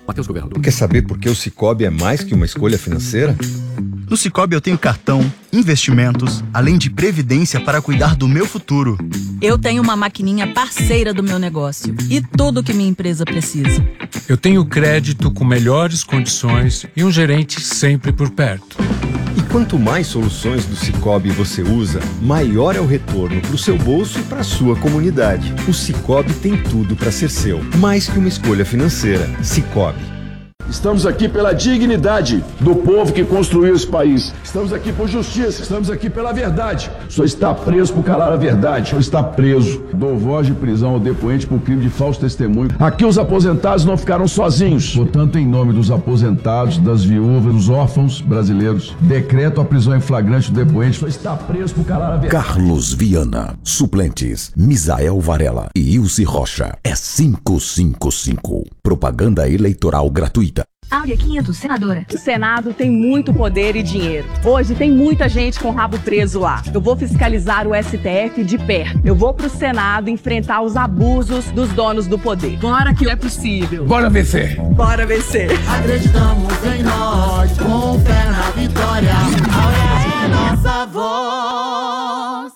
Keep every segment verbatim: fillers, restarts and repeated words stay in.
Matheus Governador. Quer saber por que o Sicoob é mais que uma escolha financeira? No Sicoob eu tenho cartão, investimentos, além de previdência para cuidar do meu futuro. Eu tenho uma maquininha parceira do meu negócio e tudo que minha empresa precisa. Eu tenho crédito com melhores condições e um gerente sempre por perto. E quanto mais soluções do Sicoob você usa, maior é o retorno para o seu bolso e para a sua comunidade. O Sicoob tem tudo para ser seu, mais que uma escolha financeira. Sicoob. Estamos aqui pela dignidade do povo que construiu esse país. Estamos aqui por justiça, estamos aqui pela verdade. O senhor está preso por calar a verdade. O senhor está preso. Dou voz de prisão ao depoente por crime de falso testemunho. Aqui os aposentados não ficaram sozinhos. Portanto, em nome dos aposentados, das viúvas, dos órfãos brasileiros, decreto a prisão em flagrante do depoente. O senhor está preso por calar a verdade. Carlos Viana, suplentes, Misael Varela e Ilse Rocha. É cinco cinco cinco. Propaganda eleitoral gratuita. Áurea quinhentos, senadora. O Senado tem muito poder e dinheiro. Hoje tem muita gente com o rabo preso lá. Eu vou fiscalizar o S T F de perto. Eu vou pro Senado enfrentar os abusos dos donos do poder. Bora que é possível. Bora vencer. Bora vencer. Acreditamos em nós, com fé na vitória. Áurea é nossa voz.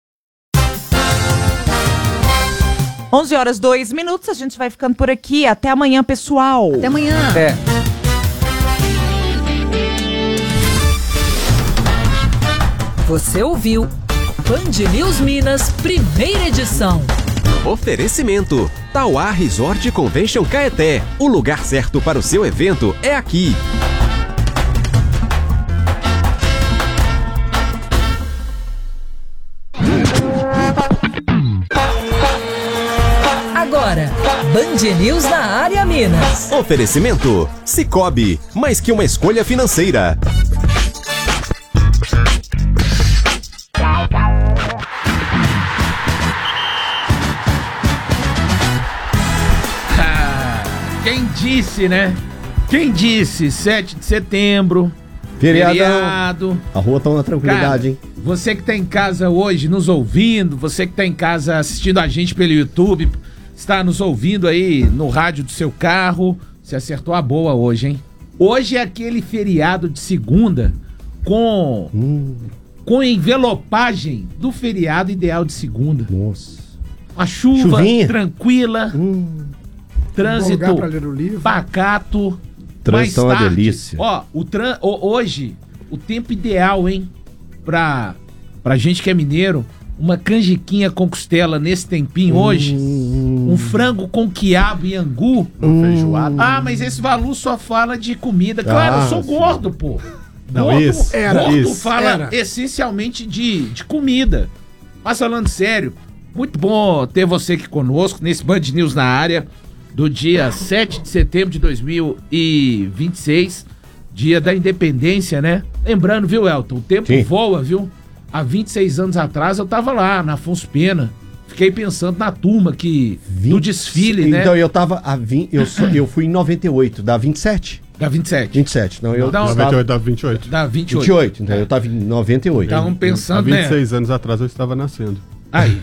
onze horas, dois minutos, a gente vai ficando por aqui. Até amanhã, pessoal. Até amanhã. Até. Você ouviu Band News Minas, primeira edição. Oferecimento: Tauá Resort Convention Caeté. O lugar certo para o seu evento é aqui. Agora, Band News na área Minas. Oferecimento: Sicoob, mais que uma escolha financeira. Ah, quem disse, né? Quem disse? sete de setembro, Feriadão. feriado. A rua tá na tranquilidade, hein? Você que tá em casa hoje nos ouvindo, você que tá em casa assistindo a gente pelo YouTube, está nos ouvindo aí no rádio do seu carro, você acertou a boa hoje, hein? Hoje é aquele feriado de segunda com, hum. com envelopagem do feriado ideal de segunda. Nossa. A chuva Chuvinha. tranquila, hum. trânsito Um pra ler o livro. pacato. Trânsito é uma tarde, delícia. Ó, o tran... hoje, o tempo ideal, hein? Pra, pra gente que é mineiro, uma canjiquinha com costela nesse tempinho hum. hoje, um frango com quiabo e angu. Hum. Feijoada. Ah, mas esse Valu só fala de comida. Claro, Ah, eu sou sim. gordo, pô. Não, gordo, isso, era, gordo isso. fala Era. essencialmente de, de comida. Mas falando sério, muito bom ter você aqui conosco nesse Band News na área do dia sete de setembro de dois mil e vinte e seis, dia da independência, né? Lembrando, viu, Elton, o tempo Sim. voa, viu? Há vinte e seis anos atrás eu tava lá, na Afonso Pena. Fiquei pensando na turma que, do desfile, né? Então eu tava a vinte, eu, sou- eu fui em noventa e oito, dá vinte e sete. Da vinte e sete. vinte e sete, não, eu Não, estava dá vinte e oito. Da vinte e oito. vinte e oito, então eu tava em noventa e oito. Estavam Há pensando, vinte e né? seis anos atrás eu estava nascendo. Aí.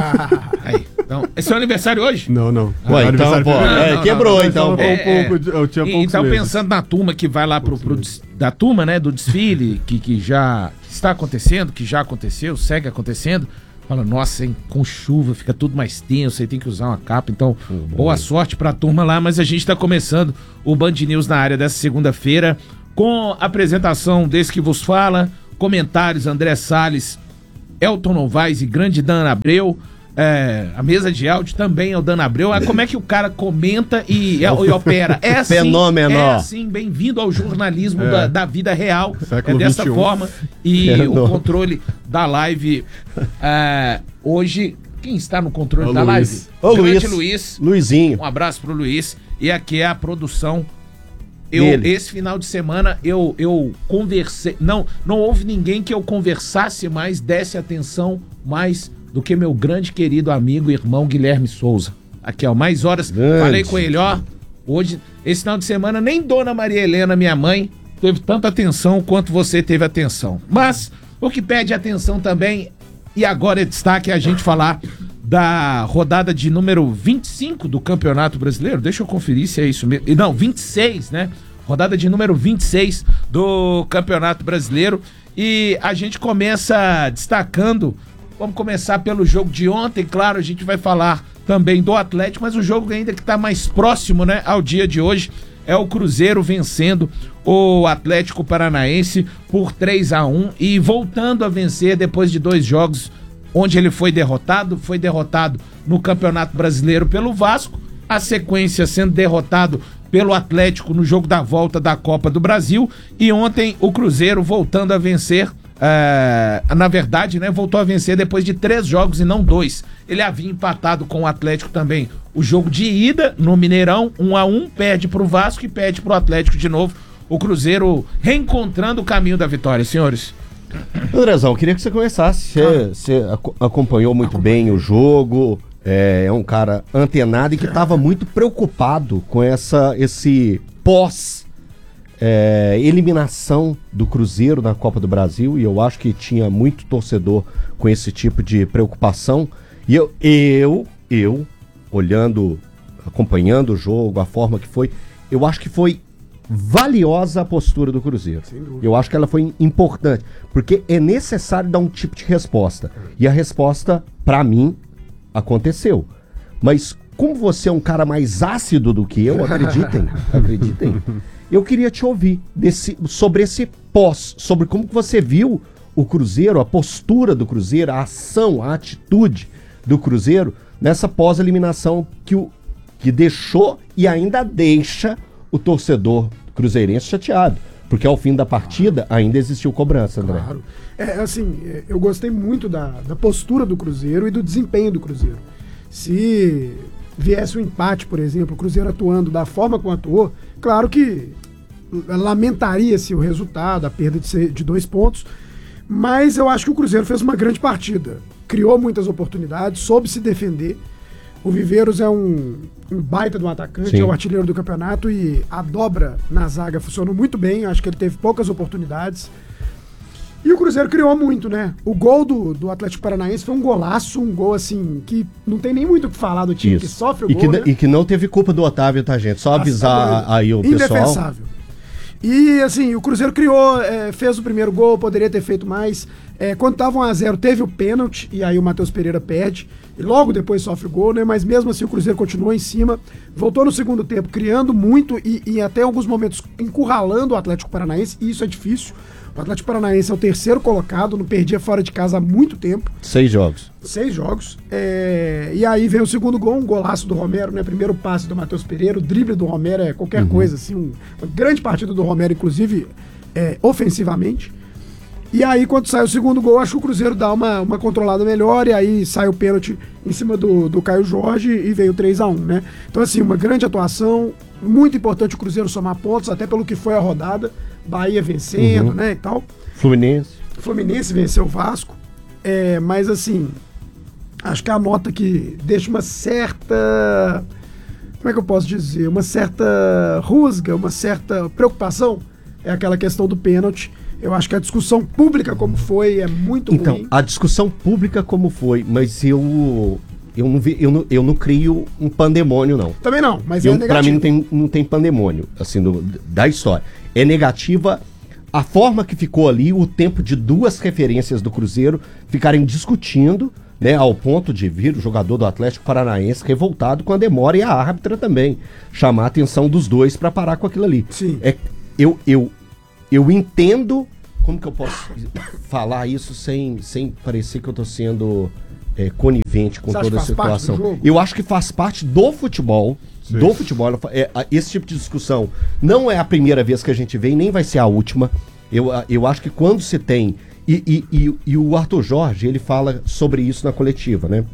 Aí. Então, esse é o aniversário hoje? Não, não. Ué, Era então, aniversário pô, feminino. é, não, quebrou, não, então. Eu pô. tava É, um pouco, eu tinha E- poucos Então, meses. pensando na turma que vai lá pro, pro des- da turma, né, do desfile, que, que já está acontecendo, que já aconteceu, segue acontecendo, fala, nossa, hein, com chuva fica tudo mais tenso, aí tem que usar uma capa, então, boa sorte pra turma lá, mas a gente tá começando o Band News na área dessa segunda-feira, com a apresentação desse que vos fala, comentários, André Salles, Elton Novaes e grande Dan Abreu. É, a mesa de áudio também é o Dan Abreu. Ah, como é que o cara comenta e, e opera? É assim, Fenômeno. é assim, bem-vindo ao jornalismo É. da, da vida real. Século é dessa vinte e um. forma. E Fenômeno. o controle da live é, hoje. Quem está no controle Ô, da Luiz. live? Ô, Grande Luiz. Luiz. Luizinho. Um abraço pro Luiz. E aqui é a produção. Eu, Dele. esse final de semana eu, eu conversei. Não, não houve ninguém que eu conversasse mais, desse atenção mais do que meu grande querido amigo e irmão Guilherme Souza. Aqui, ó, mais horas. Grande. Falei com ele, ó. Hoje, esse final de semana, nem Dona Maria Helena, minha mãe, teve tanta atenção quanto você teve atenção. Mas o que pede atenção também, e agora é destaque, é a gente falar da rodada de número vinte e cinco do Campeonato Brasileiro. Deixa eu conferir se é isso mesmo. Não, vinte e seis, né? Rodada de número vinte e seis do Campeonato Brasileiro. E a gente começa destacando, vamos começar pelo jogo de ontem, claro, a gente vai falar também do Atlético, mas o jogo ainda que está mais próximo, né, ao dia de hoje, é o Cruzeiro vencendo o Atlético Paranaense por três a um e voltando a vencer depois de dois jogos onde ele foi derrotado, foi derrotado no Campeonato Brasileiro pelo Vasco, a sequência sendo derrotado pelo Atlético no jogo da volta da Copa do Brasil, e ontem o Cruzeiro voltando a vencer, é, na verdade, né, voltou a vencer depois de três jogos e não dois. Ele havia empatado com o Atlético também o jogo de ida no Mineirão, um a um, perde pro Vasco e perde pro Atlético de novo. O Cruzeiro reencontrando o caminho da vitória, senhores. Andrezão, queria que você começasse. Você, você ac- acompanhou muito bem o jogo. É, é um cara antenado e que estava muito preocupado com essa, esse pós é, eliminação do Cruzeiro na Copa do Brasil, e eu acho que tinha muito torcedor com esse tipo de preocupação. E eu, eu, eu olhando, acompanhando o jogo, a forma que foi, eu acho que foi valiosa a postura do Cruzeiro. Eu acho que ela foi importante, porque é necessário dar um tipo de resposta. E a resposta, para mim, aconteceu. Mas como você é um cara mais ácido do que eu, acreditem, acreditem, eu queria te ouvir desse, sobre esse pós, sobre como que você viu o Cruzeiro, a postura do Cruzeiro, a ação, a atitude do Cruzeiro nessa pós-eliminação que, o, que deixou e ainda deixa o torcedor cruzeirense chateado, porque ao fim da partida ainda existiu cobrança, André. Claro. É, assim, eu gostei muito da, da postura do Cruzeiro e do desempenho do Cruzeiro. Se viesse um empate, por exemplo, o Cruzeiro atuando da forma como atuou, claro que lamentaria-se o resultado, a perda de, ser, de dois pontos, mas eu acho que o Cruzeiro fez uma grande partida. Criou muitas oportunidades, soube se defender. O Viveiros é um, um baita de um atacante, Sim. é o artilheiro do campeonato, e a dobra na zaga funcionou muito bem. Acho que ele teve poucas oportunidades. E o Cruzeiro criou muito, né? O gol do, do Atlético Paranaense foi um golaço, um gol assim, que não tem nem muito o que falar do time, Isso. que sofre o e gol, que, né? E que não teve culpa do Otávio, tá, gente? Só avisar Nossa, aí o pessoal. Indefensável. E assim, o Cruzeiro criou, é, fez o primeiro gol, poderia ter feito mais. É, quando tava um a zero, teve o pênalti, e aí o Matheus Pereira perde. E logo depois sofre o gol, né? Mas mesmo assim o Cruzeiro continuou em cima. Voltou no segundo tempo, criando muito e, e até em alguns momentos encurralando o Atlético Paranaense. E isso é difícil. O Atlético Paranaense é o terceiro colocado, não perdia fora de casa há muito tempo. Seis jogos. Seis jogos. É... E aí vem o segundo gol, um golaço do Romero, né? Primeiro passe do Matheus Pereira, o drible do Romero é qualquer uhum. coisa, assim. Um... Uma grande partida do Romero, inclusive, é, ofensivamente. E aí, quando sai o segundo gol, acho que o Cruzeiro dá uma, uma controlada melhor, e aí sai o pênalti em cima do, do Caio Jorge e veio três a um, né? Então, assim, uma grande atuação, muito importante o Cruzeiro somar pontos, até pelo que foi a rodada. Bahia vencendo, uhum. né, e tal. Fluminense. Fluminense venceu o Vasco. É, mas, assim, acho que a nota que deixa uma certa... Como é que eu posso dizer? Uma certa rusga, uma certa preocupação é aquela questão do pênalti. Eu acho que a discussão pública como foi é muito então, ruim. A discussão pública como foi, mas eu... Eu não, vi, eu, não, eu não crio um pandemônio, não. Também não, mas eu, é negativo. Pra mim não tem, não tem pandemônio, assim, do, da história. É negativa a forma que ficou ali, o tempo de duas referências do Cruzeiro ficarem discutindo, né, ao ponto de vir o jogador do Atlético Paranaense revoltado com a demora, e a árbitra também chamar a atenção dos dois pra parar com aquilo ali. Sim. É, eu, eu, eu entendo, como que eu posso falar isso sem, sem parecer que eu tô sendo... É, conivente com toda a situação. Eu acho que faz parte do futebol. Sim. Do futebol. É, esse tipo de discussão não é a primeira vez que a gente vê e nem vai ser a última. Eu, eu acho que quando se tem... E, e, e, e o Arthur Jorge, ele fala sobre isso na coletiva, né?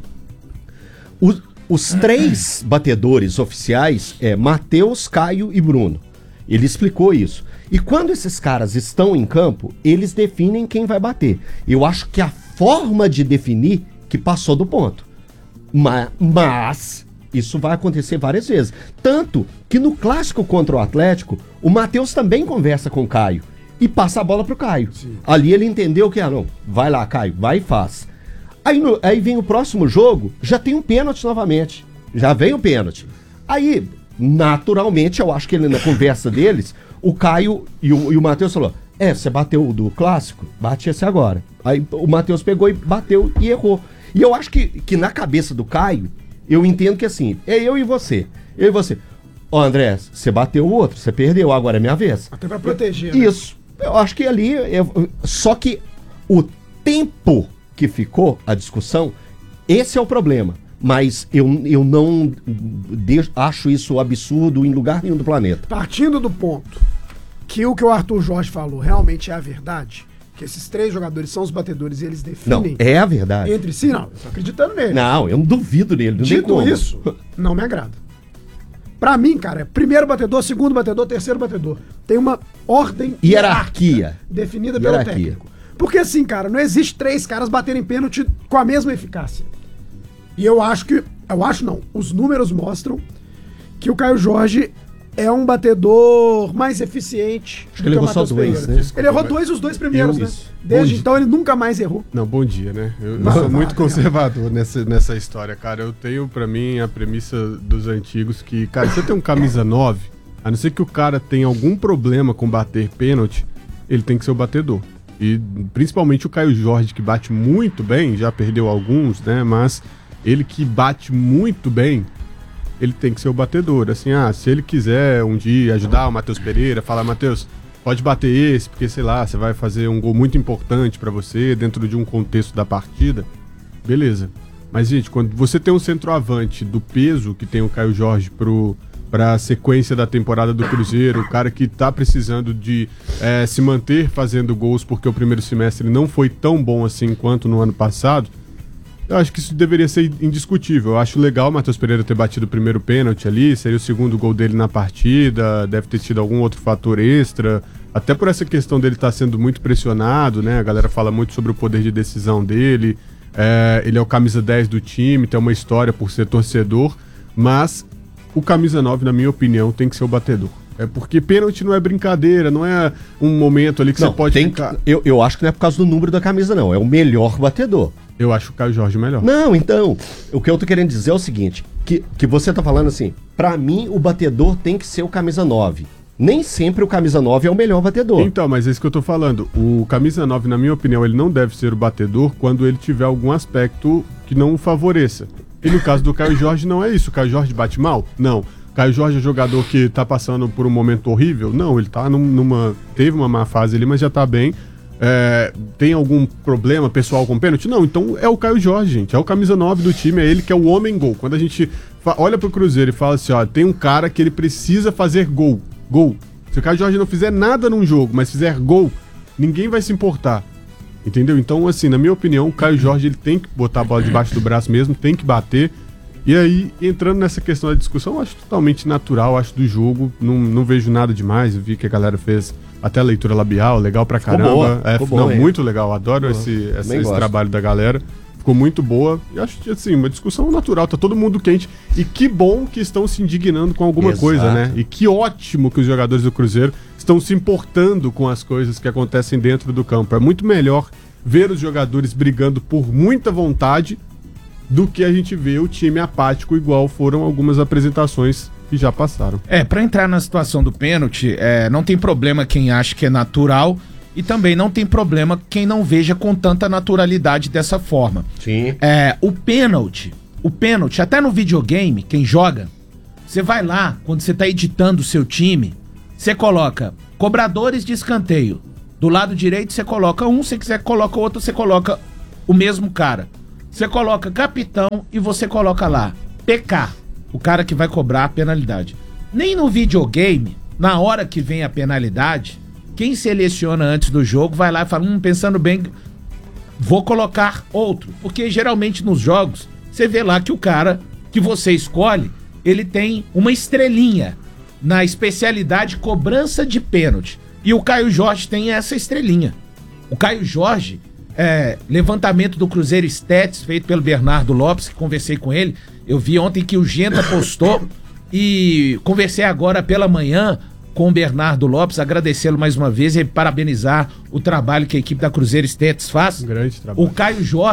Os, os três batedores oficiais é Matheus, Caio e Bruno. Ele explicou isso. E quando esses caras estão em campo, eles definem quem vai bater. Eu acho que a forma de definir que passou do ponto. Mas, mas isso vai acontecer várias vezes. Tanto que no clássico contra o Atlético, o Matheus também conversa com o Caio e passa a bola pro Caio. Sim. Ali ele entendeu que, ah, não, vai lá, Caio, vai e faz. Aí, no, aí vem o próximo jogo, já tem um pênalti novamente. Já vem o pênalti. Aí, naturalmente, eu acho que ele, na conversa deles, o Caio e o, e o Matheus falou: é, você bateu o do clássico? Bate esse agora. Aí o Matheus pegou e bateu e errou. E eu acho que, que na cabeça do Caio, eu entendo que assim, é eu e você. Eu e você. Ó, André, você bateu o outro, você perdeu, agora é minha vez. Até pra proteger. Isso. Né? Eu acho que ali. Eu, só que o tempo que ficou a discussão, esse é o problema. Mas eu, eu não deixo, acho isso absurdo em lugar nenhum do planeta. Partindo do ponto que o que o Arthur Jorge falou realmente é a verdade, que esses três jogadores são os batedores e eles definem... Não, é a verdade. Entre si, não. Eu tô acreditando nele. Não, eu não duvido nele. Não Dito isso, não me agrada. Pra mim, cara, é primeiro batedor, segundo batedor, terceiro batedor. Tem uma ordem... Hierarquia. Definida Hierarquia. pelo técnico. Porque assim, cara, não existe três caras baterem pênalti com a mesma eficácia. E eu acho que... Eu acho não. Os números mostram que o Caio Jorge é um batedor mais eficiente. Acho que ele errou só dois, né? Ele errou dois os dois primeiros, eu, né? Desde bom então ele nunca mais errou. Não, bom dia, né? Eu, eu sou muito conservador nessa, nessa história, cara. Eu tenho pra mim a premissa dos antigos que, cara, se você tem um camisa nove, a não ser que o cara tenha algum problema com bater pênalti, ele tem que ser o batedor. E principalmente o Caio Jorge, que bate muito bem, já perdeu alguns, né? Mas ele que bate muito bem, ele tem que ser o batedor. Assim, ah, se ele quiser um dia ajudar o Matheus Pereira, falar: Matheus, pode bater esse, porque sei lá, você vai fazer um gol muito importante pra você dentro de um contexto da partida, beleza. Mas, gente, quando você tem um centroavante do peso que tem o Caio Jorge pro, pra sequência da temporada do Cruzeiro, o cara que tá precisando de é, se manter fazendo gols porque o primeiro semestre não foi tão bom assim quanto no ano passado, eu acho que isso deveria ser indiscutível. Eu acho legal o Matheus Pereira ter batido o primeiro pênalti ali, seria o segundo gol dele na partida, deve ter tido algum outro fator extra, até por essa questão dele estar sendo muito pressionado, né? A galera fala muito sobre o poder de decisão dele, é, ele é o camisa dez do time, tem uma história por ser torcedor, mas o camisa nove, na minha opinião, tem que ser o batedor. É porque pênalti não é brincadeira, não é um momento ali que não, você pode tem, ficar... Eu, eu acho que não é por causa do número da camisa, não. É o melhor batedor. Eu acho o Caio Jorge melhor. Não, então, o que eu tô querendo dizer é o seguinte, que, que você tá falando assim, pra mim o batedor tem que ser o camisa nove. Nem sempre o camisa nove é o melhor batedor. Então, mas é isso que eu tô falando. O camisa nove, na minha opinião, ele não deve ser o batedor quando ele tiver algum aspecto que não o favoreça. E no caso do Caio Jorge não é isso. O Caio Jorge bate mal? Não. Caio Jorge é jogador que tá passando por um momento horrível? Não, ele tá num, numa... Teve uma má fase ali, mas já tá bem. É, tem algum problema pessoal com pênalti? Não, então é o Caio Jorge, gente. É o camisa nove do time, é ele que é o homem gol. Quando a gente olha pro Cruzeiro e fala assim, ó, tem um cara que ele precisa fazer gol. Gol. Se o Caio Jorge não fizer nada num jogo, mas fizer gol, ninguém vai se importar. Entendeu? Então, assim, na minha opinião, o Caio Jorge ele tem que botar a bola debaixo do braço mesmo, tem que bater. E aí, entrando nessa questão da discussão, eu acho totalmente natural, acho do jogo. Não, não vejo nada demais. Eu vi que a galera fez até a leitura labial, legal pra caramba. Ficou boa, é, ficou não, boa, muito legal. Adoro esse, esse, esse trabalho da galera. Ficou muito boa. E acho que, assim, uma discussão natural. Tá todo mundo quente. E que bom que estão se indignando com alguma Exato. coisa, né? E que ótimo que os jogadores do Cruzeiro estão se importando com as coisas que acontecem dentro do campo. É muito melhor ver os jogadores brigando por muita vontade do que a gente vê o time apático, igual foram algumas apresentações que já passaram. É, pra entrar na situação do pênalti, é, não tem problema quem acha que é natural e também não tem problema quem não veja com tanta naturalidade dessa forma. Sim. É, o pênalti, o pênalti, até no videogame, quem joga, você vai lá, quando você tá editando o seu time, você coloca cobradores de escanteio. Do lado direito você coloca um, se quiser coloca o outro, você coloca o mesmo cara. Você coloca capitão e você coloca lá P K, o cara que vai cobrar a penalidade. Nem no videogame, na hora que vem a penalidade, quem seleciona antes do jogo vai lá e fala, hum, pensando bem, vou colocar outro. Porque geralmente nos jogos, você vê lá que o cara que você escolhe, ele tem uma estrelinha na especialidade cobrança de pênalti. E o Caio Jorge tem essa estrelinha. O Caio Jorge... É, levantamento do Cruzeiro Stats feito pelo Bernardo Lopes, que conversei com ele. Eu vi ontem que o Genta postou e conversei agora pela manhã com o Bernardo Lopes, agradecê-lo mais uma vez e parabenizar o trabalho que a equipe da Cruzeiro Stats faz. Grande trabalho. O Caio Jorge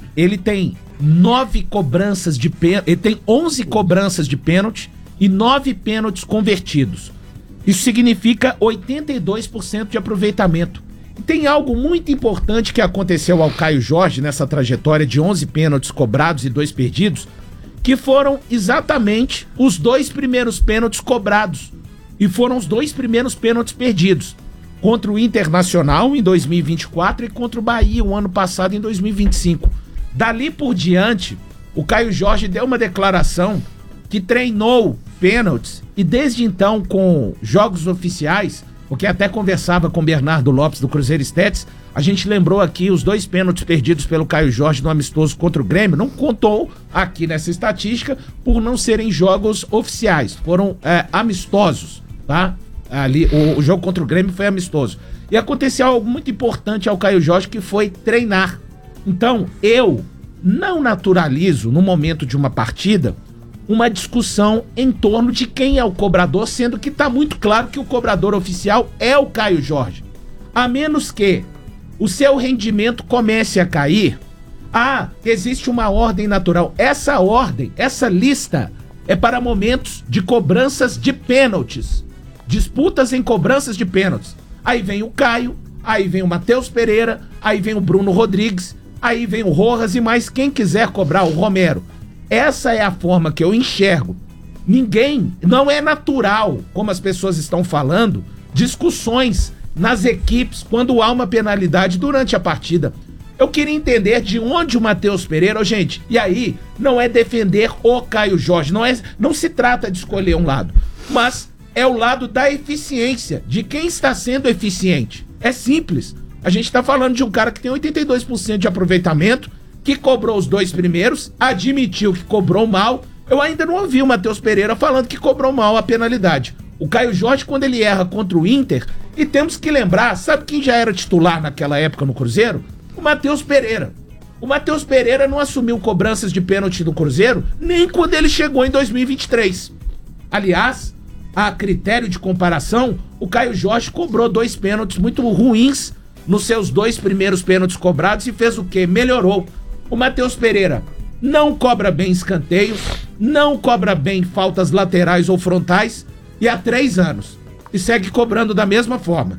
ele tem nove cobranças de pênalti, ele tem onze cobranças de pênalti e nove pênaltis convertidos. Isso significa oitenta e dois por cento de aproveitamento. E tem algo muito importante que aconteceu ao Caio Jorge nessa trajetória de onze pênaltis cobrados e dois perdidos, que foram exatamente os dois primeiros pênaltis cobrados e foram os dois primeiros pênaltis perdidos, contra o Internacional em dois mil e vinte e quatro e contra o Bahia o ano passado em dois mil e vinte e cinco. Dali por diante, o Caio Jorge deu uma declaração que treinou pênaltis e desde então com jogos oficiais, porque até conversava com o Bernardo Lopes do Cruzeiro Stats, a gente lembrou aqui os dois pênaltis perdidos pelo Caio Jorge no amistoso contra o Grêmio, não contou aqui nessa estatística por não serem jogos oficiais, foram é, amistosos, tá? Ali, o, o jogo contra o Grêmio foi amistoso. E aconteceu algo muito importante ao Caio Jorge, que foi treinar. Então, eu não naturalizo, no momento de uma partida, uma discussão em torno de quem é o cobrador, sendo que está muito claro que o cobrador oficial é o Caio Jorge. A menos que o seu rendimento comece a cair, ah, existe uma ordem natural. Essa ordem, essa lista, é para momentos de cobranças de pênaltis. Disputas em cobranças de pênaltis. Aí vem o Caio, aí vem o Matheus Pereira, aí vem o Bruno Rodrigues, aí vem o Rojas e mais quem quiser cobrar, o Romero. Essa é a forma que eu enxergo. Ninguém, não é natural, como as pessoas estão falando, discussões nas equipes quando há uma penalidade durante a partida. Eu queria entender de onde o Matheus Pereira, oh, gente, e aí não é defender o Caio Jorge, não, é, não se trata de escolher um lado, mas é o lado da eficiência, de quem está sendo eficiente. É simples. A gente está falando de um cara que tem oitenta e dois por cento de aproveitamento, que cobrou os dois primeiros, admitiu que cobrou mal. Eu ainda não ouvi o Matheus Pereira falando que cobrou mal a penalidade. O Caio Jorge, quando ele erra contra o Inter, e temos que lembrar, sabe quem já era titular naquela época no Cruzeiro? O Matheus Pereira. O Matheus Pereira não assumiu cobranças de pênalti do Cruzeiro nem quando ele chegou em dois mil e vinte e três. Aliás, a critério de comparação, o Caio Jorge cobrou dois pênaltis muito ruins nos seus dois primeiros pênaltis cobrados e fez o quê? Melhorou. O Matheus Pereira não cobra bem escanteios, não cobra bem faltas laterais ou frontais e há três anos. E segue cobrando da mesma forma.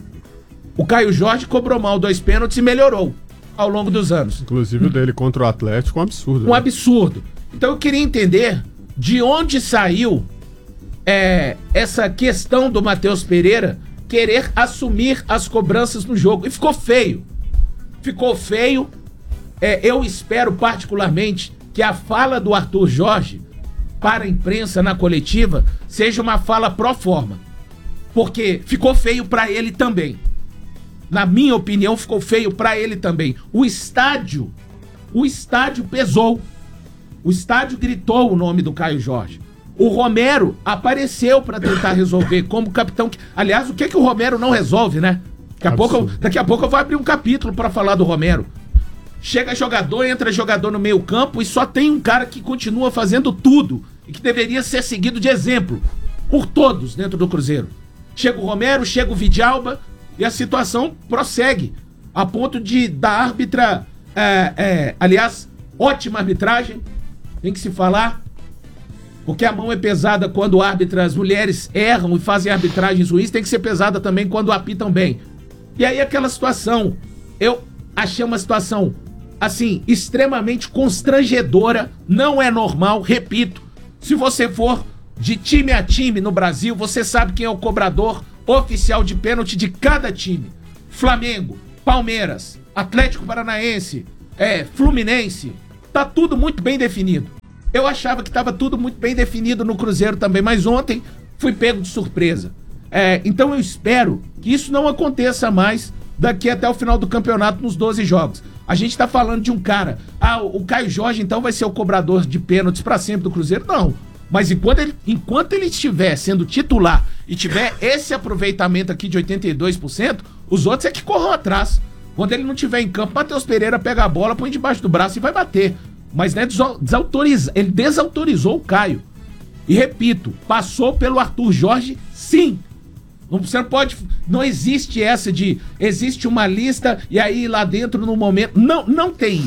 O Caio Jorge cobrou mal dois pênaltis e melhorou ao longo dos anos. Inclusive o dele contra o Atlético, um absurdo. Um né? absurdo. Então eu queria entender de onde saiu é, essa questão do Matheus Pereira querer assumir as cobranças no jogo. E ficou feio. Ficou feio. É, eu espero particularmente que a fala do Arthur Jorge para a imprensa na coletiva seja uma fala pró forma. Porque ficou feio para ele também. Na minha opinião, ficou feio para ele também. O estádio, o estádio pesou. O estádio gritou o nome do Caio Jorge. O Romero apareceu para tentar resolver como capitão. Aliás, o que que o Romero não resolve, né? Daqui a, pouco, eu, daqui a pouco eu vou abrir um capítulo para falar do Romero. Chega jogador, entra jogador no meio campo e só tem um cara que continua fazendo tudo e que deveria ser seguido de exemplo por todos dentro do Cruzeiro. Chega o Romero, chega o Vidalba e a situação prossegue a ponto de da árbitra, é, é, aliás, ótima arbitragem, tem que se falar, porque a mão é pesada quando árbitras, as mulheres erram e fazem arbitragens ruins, tem que ser pesada também quando apitam bem. E aí aquela situação, eu achei uma situação, assim, extremamente constrangedora, não é normal, repito, se você for de time a time no Brasil, você sabe quem é o cobrador oficial de pênalti de cada time. Flamengo, Palmeiras, Atlético Paranaense, é, Fluminense, tá tudo muito bem definido. Eu achava que estava tudo muito bem definido no Cruzeiro também, mas ontem fui pego de surpresa. É, então eu espero que isso não aconteça mais daqui até o final do campeonato nos doze jogos. A gente tá falando de um cara, ah, o Caio Jorge então vai ser o cobrador de pênaltis para sempre do Cruzeiro? Não. Mas enquanto ele, enquanto ele estiver sendo titular e tiver esse aproveitamento aqui de oitenta e dois por cento, os outros é que corram atrás. Quando ele não estiver em campo, Matheus Pereira pega a bola, põe debaixo do braço e vai bater. Mas né, desautoriza, ele desautorizou o Caio. E repito, passou pelo Arthur Jorge, sim. Você não pode, não existe essa de, existe uma lista e aí lá dentro no momento, não, não tem isso.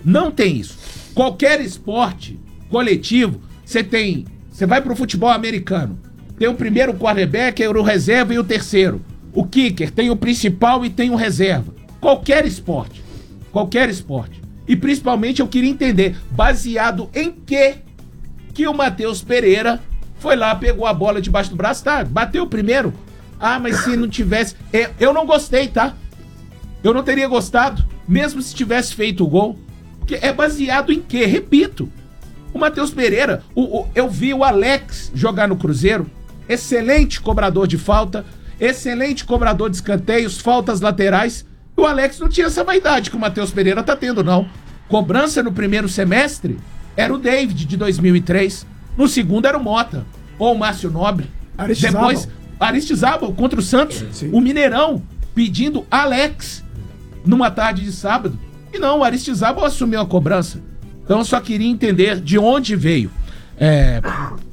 Não tem isso. Qualquer esporte coletivo, você tem... Você vai pro futebol americano, tem o primeiro quarterback, o reserva e o terceiro. O kicker tem o principal e tem o reserva. Qualquer esporte. Qualquer esporte. E principalmente eu queria entender, baseado em que que o Matheus Pereira foi lá, pegou a bola debaixo do braço, tá? Bateu primeiro. Ah, mas se não tivesse... É, eu não gostei, tá? Eu não teria gostado, mesmo se tivesse feito o gol. Porque é baseado em quê? Repito. O Matheus Pereira, o, o, eu vi o Alex jogar no Cruzeiro, excelente cobrador de falta, excelente cobrador de escanteios, faltas laterais. E o Alex não tinha essa vaidade que o Matheus Pereira tá tendo, não. Cobrança no primeiro semestre era o David, de dois mil e três. No segundo era o Mota, ou o Márcio Nobre. Aristizábal. Depois, Aristizábal contra o Santos. Sim. O Mineirão pedindo Alex numa tarde de sábado. E não, o Aristizábal assumiu a cobrança. Então eu só queria entender de onde veio. É...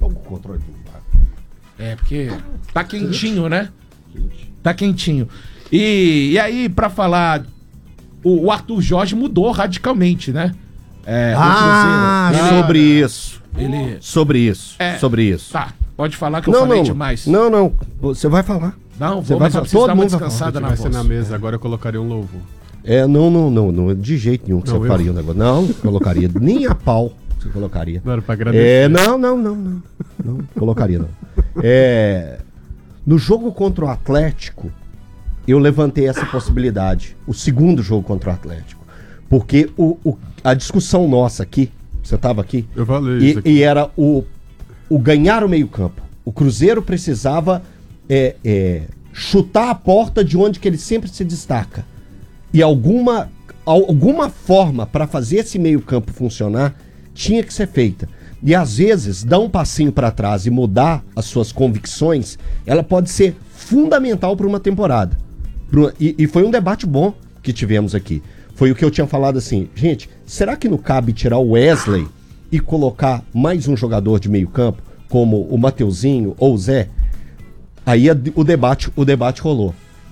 É, porque tá quentinho, né? Tá quentinho. E, e aí, pra falar, o, o Arthur Jorge mudou radicalmente, né? É, ah, ele, sobre isso. Ele... Sobre isso. É, sobre isso. Tá, pode falar que eu não, falei não, demais. Não, não. Você vai falar. Não, você vou, vai mas eu falar. preciso Todo dar uma mundo vai descansada falar. na Se voz. na mesa, agora eu colocaria um louvor. É, não, não, não, não. De jeito nenhum que Não, você eu- faria o negócio. Não, colocaria. Nem a pau você colocaria. Não, era pra agradecer. É, não, não, não, não. Não colocaria, não. É, no jogo contra o Atlético, eu levantei essa possibilidade. O segundo jogo contra o Atlético. Porque o, o- a discussão nossa aqui, você estava aqui? Eu falei e, isso aqui. e era o, o ganhar o meio-campo. O Cruzeiro precisava é, é, chutar a porta de onde que ele sempre se destaca. E alguma, alguma forma para fazer esse meio-campo funcionar tinha que ser feita. E às vezes, dar um passinho para trás e mudar as suas convicções, ela pode ser fundamental para uma temporada. Pro- E, e foi um debate bom que tivemos aqui. Foi o que eu tinha falado assim, gente, será que não cabe tirar o Wesley e colocar mais um jogador de meio campo, como o Mateuzinho ou o Zé? Aí a- o debate, o debate rolou.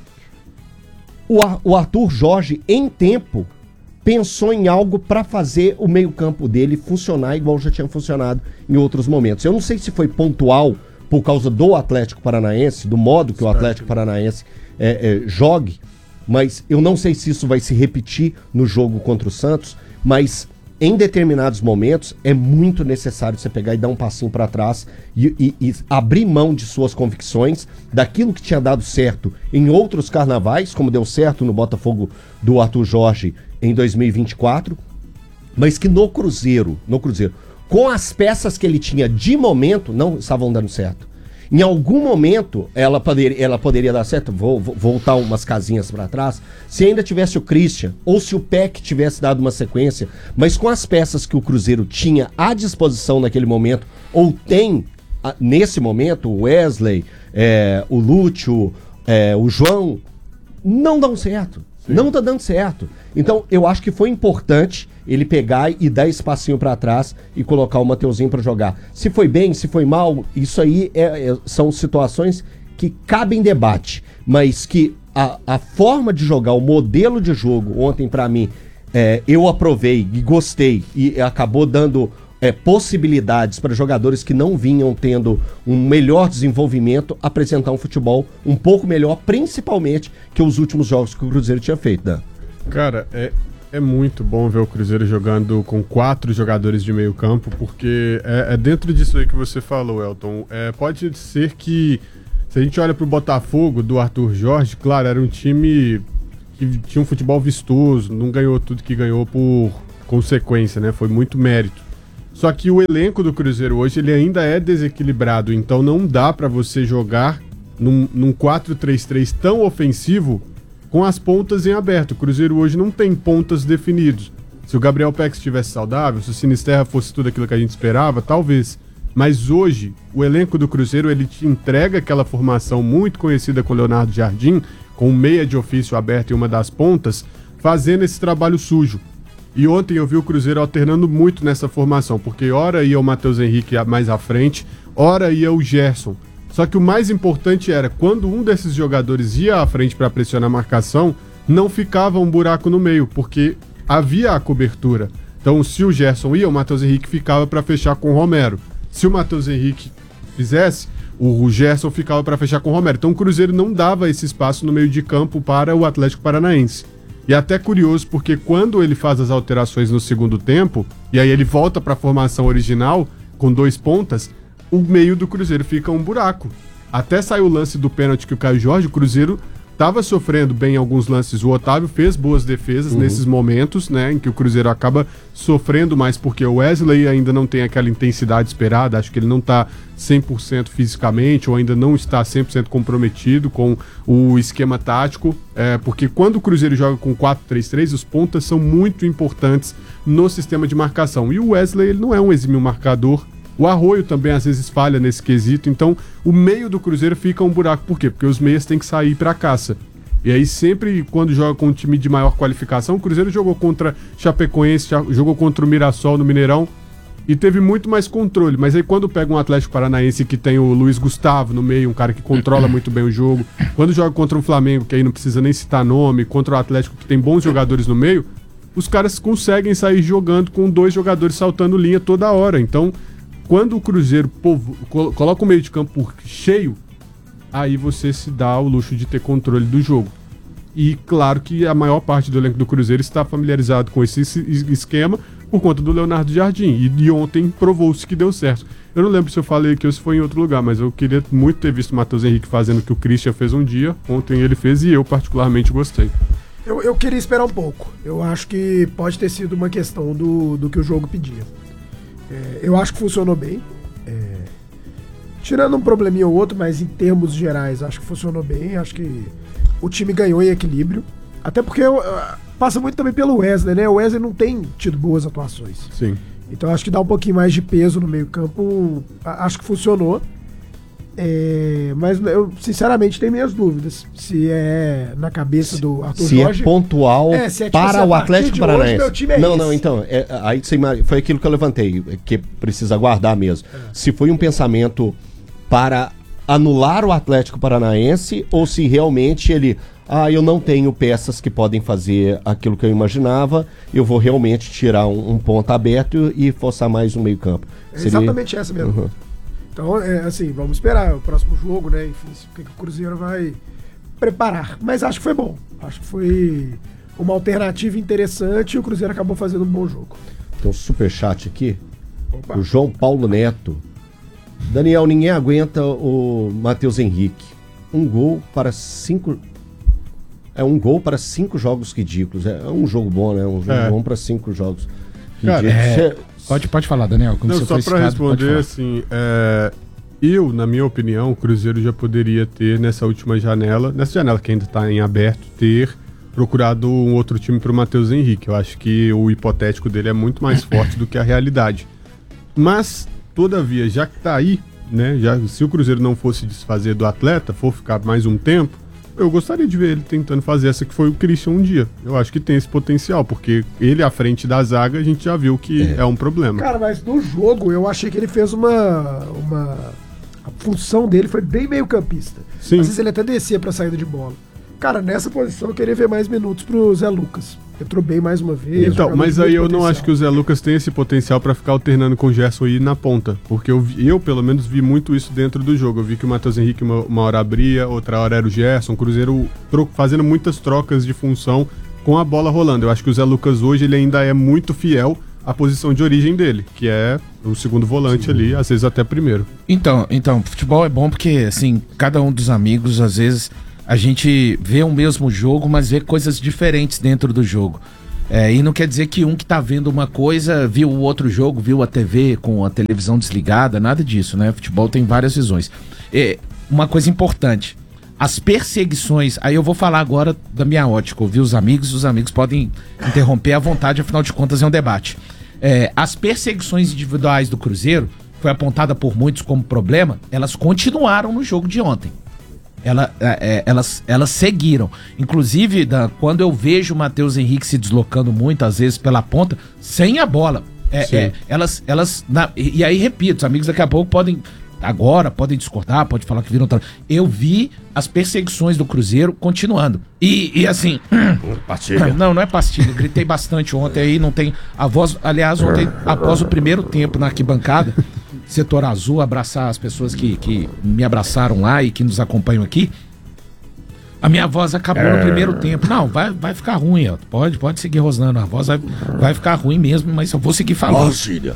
O, Ar- o Arthur Jorge, em tempo, pensou em algo para fazer o meio-campo dele funcionar igual já tinha funcionado em outros momentos. Eu não sei se foi pontual por causa do Atlético Paranaense, do modo que o Atlético Paranaense é, é, jogue, mas eu não sei se isso vai se repetir no jogo contra o Santos, mas em determinados momentos é muito necessário você pegar e dar um passinho para trás e, e- e abrir mão de suas convicções, daquilo que tinha dado certo em outros carnavais, como deu certo no Botafogo do Arthur Jorge em dois mil e vinte e quatro, mas que no Cruzeiro, no Cruzeiro, com as peças que ele tinha de momento, não estavam dando certo. Em algum momento ela, poder, ela poderia dar certo, vou, vou voltar umas casinhas para trás, se ainda tivesse o Christian, ou se o Peck tivesse dado uma sequência, mas com as peças que o Cruzeiro tinha à disposição naquele momento, ou tem a- nesse momento, o Wesley, é, o Lúcio, é, o João, não dão certo. Não tá dando certo. Então, eu acho que foi importante ele pegar e dar esse passinho pra trás e colocar o Mateuzinho pra jogar. Se foi bem, se foi mal, isso aí é- é- são situações que cabem debate, mas que a, a forma de jogar, o modelo de jogo, ontem pra mim, é, eu aprovei e gostei e acabou dando é, possibilidades para jogadores que não vinham tendo um melhor desenvolvimento apresentar um futebol um pouco melhor, principalmente que os últimos jogos que o Cruzeiro tinha feito, Dan. Cara, é, é muito bom ver o Cruzeiro jogando com quatro jogadores de meio campo, porque é, é dentro disso aí que você falou, Elton. É, pode ser que, se a gente olha pro Botafogo, do Arthur Jorge, claro, era um time que tinha um futebol vistoso, não ganhou tudo que ganhou por consequência, né? Foi muito mérito. Só que o elenco do Cruzeiro hoje, ele ainda é desequilibrado, então não dá pra você jogar num, num quatro três três tão ofensivo com as pontas em aberto. O Cruzeiro hoje não tem pontas definidos. Se o Gabriel Peck estivesse saudável, se o Sinisterra fosse tudo aquilo que a gente esperava, talvez. Mas hoje, o elenco do Cruzeiro, ele te entrega aquela formação muito conhecida com o Leonardo Jardim, com um meia de ofício aberto em uma das pontas, fazendo esse trabalho sujo. E ontem eu vi o Cruzeiro alternando muito nessa formação, porque ora ia o Matheus Henrique mais à frente, ora ia o Gerson. Só que o mais importante era, quando um desses jogadores ia à frente para pressionar a marcação, não ficava um buraco no meio, porque havia a cobertura. Então, se o Gerson ia, o Matheus Henrique ficava para fechar com o Romero. Se o Matheus Henrique fizesse, o Gerson ficava para fechar com o Romero. Então, o Cruzeiro não dava esse espaço no meio de campo para o Atlético Paranaense. E é até curioso, porque quando ele faz as alterações no segundo tempo, e aí ele volta para a formação original, com dois pontas, o meio do Cruzeiro fica um buraco. Até saiu o lance do pênalti que o Caio Jorge, o Cruzeiro estava sofrendo bem em alguns lances. O Otávio fez boas defesas uhum. nesses momentos, né, em que o Cruzeiro acaba sofrendo mais, porque o Wesley ainda não tem aquela intensidade esperada, acho que ele não está cem por cento fisicamente, ou ainda não está cem por cento comprometido com o esquema tático, é, porque quando o Cruzeiro joga com quatro três três, os pontas são muito importantes no sistema de marcação. E o Wesley, ele não é um exímio marcador. O Arroio também às vezes falha nesse quesito, então o meio do Cruzeiro fica um buraco. Por quê? Porque os meias têm que sair para caça. E aí sempre quando joga com um time de maior qualificação, o Cruzeiro jogou contra Chapecoense, jogou contra o Mirassol no Mineirão e teve muito mais controle. Mas aí quando pega um Atlético Paranaense que tem o Luiz Gustavo no meio, um cara que controla muito bem o jogo, quando joga contra um Flamengo, que aí não precisa nem citar nome, contra o Atlético que tem bons jogadores no meio, os caras conseguem sair jogando com dois jogadores saltando linha toda hora. Então, quando o Cruzeiro povo, col- coloca o meio de campo cheio, aí você se dá o luxo de ter controle do jogo. E claro que a maior parte do elenco do Cruzeiro está familiarizado com esse esquema por conta do Leonardo Jardim. E, e ontem provou-se que deu certo. Eu não lembro se eu falei aqui ou se foi em outro lugar, mas eu queria muito ter visto o Matheus Henrique fazendo o que o Christian fez um dia. Ontem ele fez e eu particularmente gostei. Eu, eu queria esperar um pouco. Eu acho que pode ter sido uma questão do, do que o jogo pedia. É, eu acho que funcionou bem. É, tirando um probleminha ou outro, mas em termos gerais, acho que funcionou bem. Acho que o time ganhou em equilíbrio. Até porque eu, passa muito também pelo Wesley, né? O Wesley não tem tido boas atuações. Sim. Então acho que dá um pouquinho mais de peso no meio-campo. Acho que funcionou. É, mas eu, sinceramente, tenho minhas dúvidas. Se é na cabeça do Arthur se Jorge. É pontual é, se é, tipo, para o Atlético Paranaense. Meu time é não, esse. não, então. É, aí você, foi aquilo que eu levantei, que precisa guardar mesmo. É. Se foi um pensamento para anular o Atlético Paranaense ou se realmente ele. Ah, eu não tenho peças que podem fazer aquilo que eu imaginava, eu vou realmente tirar um, um ponto aberto e forçar mais um meio-campo. É exatamente essa mesmo. Uhum. Então, é, assim, vamos esperar o próximo jogo, né? Enfim, o que o Cruzeiro vai preparar. Mas acho que foi bom. Acho que foi uma alternativa interessante e o Cruzeiro acabou fazendo um bom jogo. Tem um superchat aqui. Opa. O João Paulo Neto. Daniel, ninguém aguenta o Matheus Henrique. Um gol para cinco... É um gol para cinco jogos ridículos. É um jogo bom, né? Um jogo é. bom para cinco jogos ridículos. Cara, é... Pode, pode falar, Daniel. Não, só para responder, assim, é, eu, na minha opinião, o Cruzeiro já poderia ter, nessa última janela, nessa janela que ainda está em aberto, ter procurado um outro time para o Matheus Henrique. Eu acho que o hipotético dele é muito mais forte do que a realidade. Mas, todavia, já que está aí, né, já, se o Cruzeiro não fosse desfazer do atleta, for ficar mais um tempo, eu gostaria de ver ele tentando fazer essa que foi o Christian um dia. Eu acho que tem esse potencial, porque ele à frente da zaga, a gente já viu que é, é um problema. Cara, mas no jogo eu achei que ele fez uma... uma... A função dele foi bem meio campista. Sim. Às vezes ele até descia pra saída de bola. Cara, nessa posição eu queria ver mais minutos pro Zé Lucas. Entrou bem mais uma vez. Então, mas aí eu potencial. Não acho que o Zé Lucas tem esse potencial pra ficar alternando com o Gerson e ir na ponta. Porque eu, eu, pelo menos, vi muito isso dentro do jogo. Eu vi que o Matheus Henrique uma, uma hora abria, outra hora era o Gerson. O Cruzeiro tro- fazendo muitas trocas de função com a bola rolando. Eu acho que o Zé Lucas hoje ele ainda é muito fiel à posição de origem dele, que é o segundo volante Sim. ali, às vezes até primeiro. Então, então, futebol é bom porque, assim, cada um dos amigos, às vezes, a gente vê o mesmo jogo, mas vê coisas diferentes dentro do jogo. É, e não quer dizer que um que tá vendo uma coisa, viu o outro jogo, viu a T V com a televisão desligada, nada disso, né? Futebol tem várias visões. É, uma coisa importante, as perseguições, aí eu vou falar agora da minha ótica, ouvir os amigos, os amigos podem interromper à vontade, afinal de contas é um debate. É, as perseguições individuais do Cruzeiro, foi apontada por muitos como problema, elas continuaram no jogo de ontem. Ela, é, elas, elas seguiram. Inclusive, da, quando eu vejo o Matheus Henrique se deslocando muito, às vezes pela ponta, sem a bola. É, é, elas, elas, na, e aí, repito, os amigos daqui a pouco podem agora podem discordar, pode falar que viram... Eu vi as perseguições do Cruzeiro continuando. E, e assim... Pastilha. Não, não é pastilha. Gritei bastante ontem aí, não tem... A voz, aliás, ontem, após o primeiro tempo na arquibancada, setor azul, abraçar as pessoas que, que me abraçaram lá e que nos acompanham aqui, a minha voz acabou no primeiro tempo. Não, vai, vai ficar ruim, ó. Pode, pode seguir rosnando. A voz vai, vai ficar ruim mesmo, mas eu vou seguir falando. Pastilha.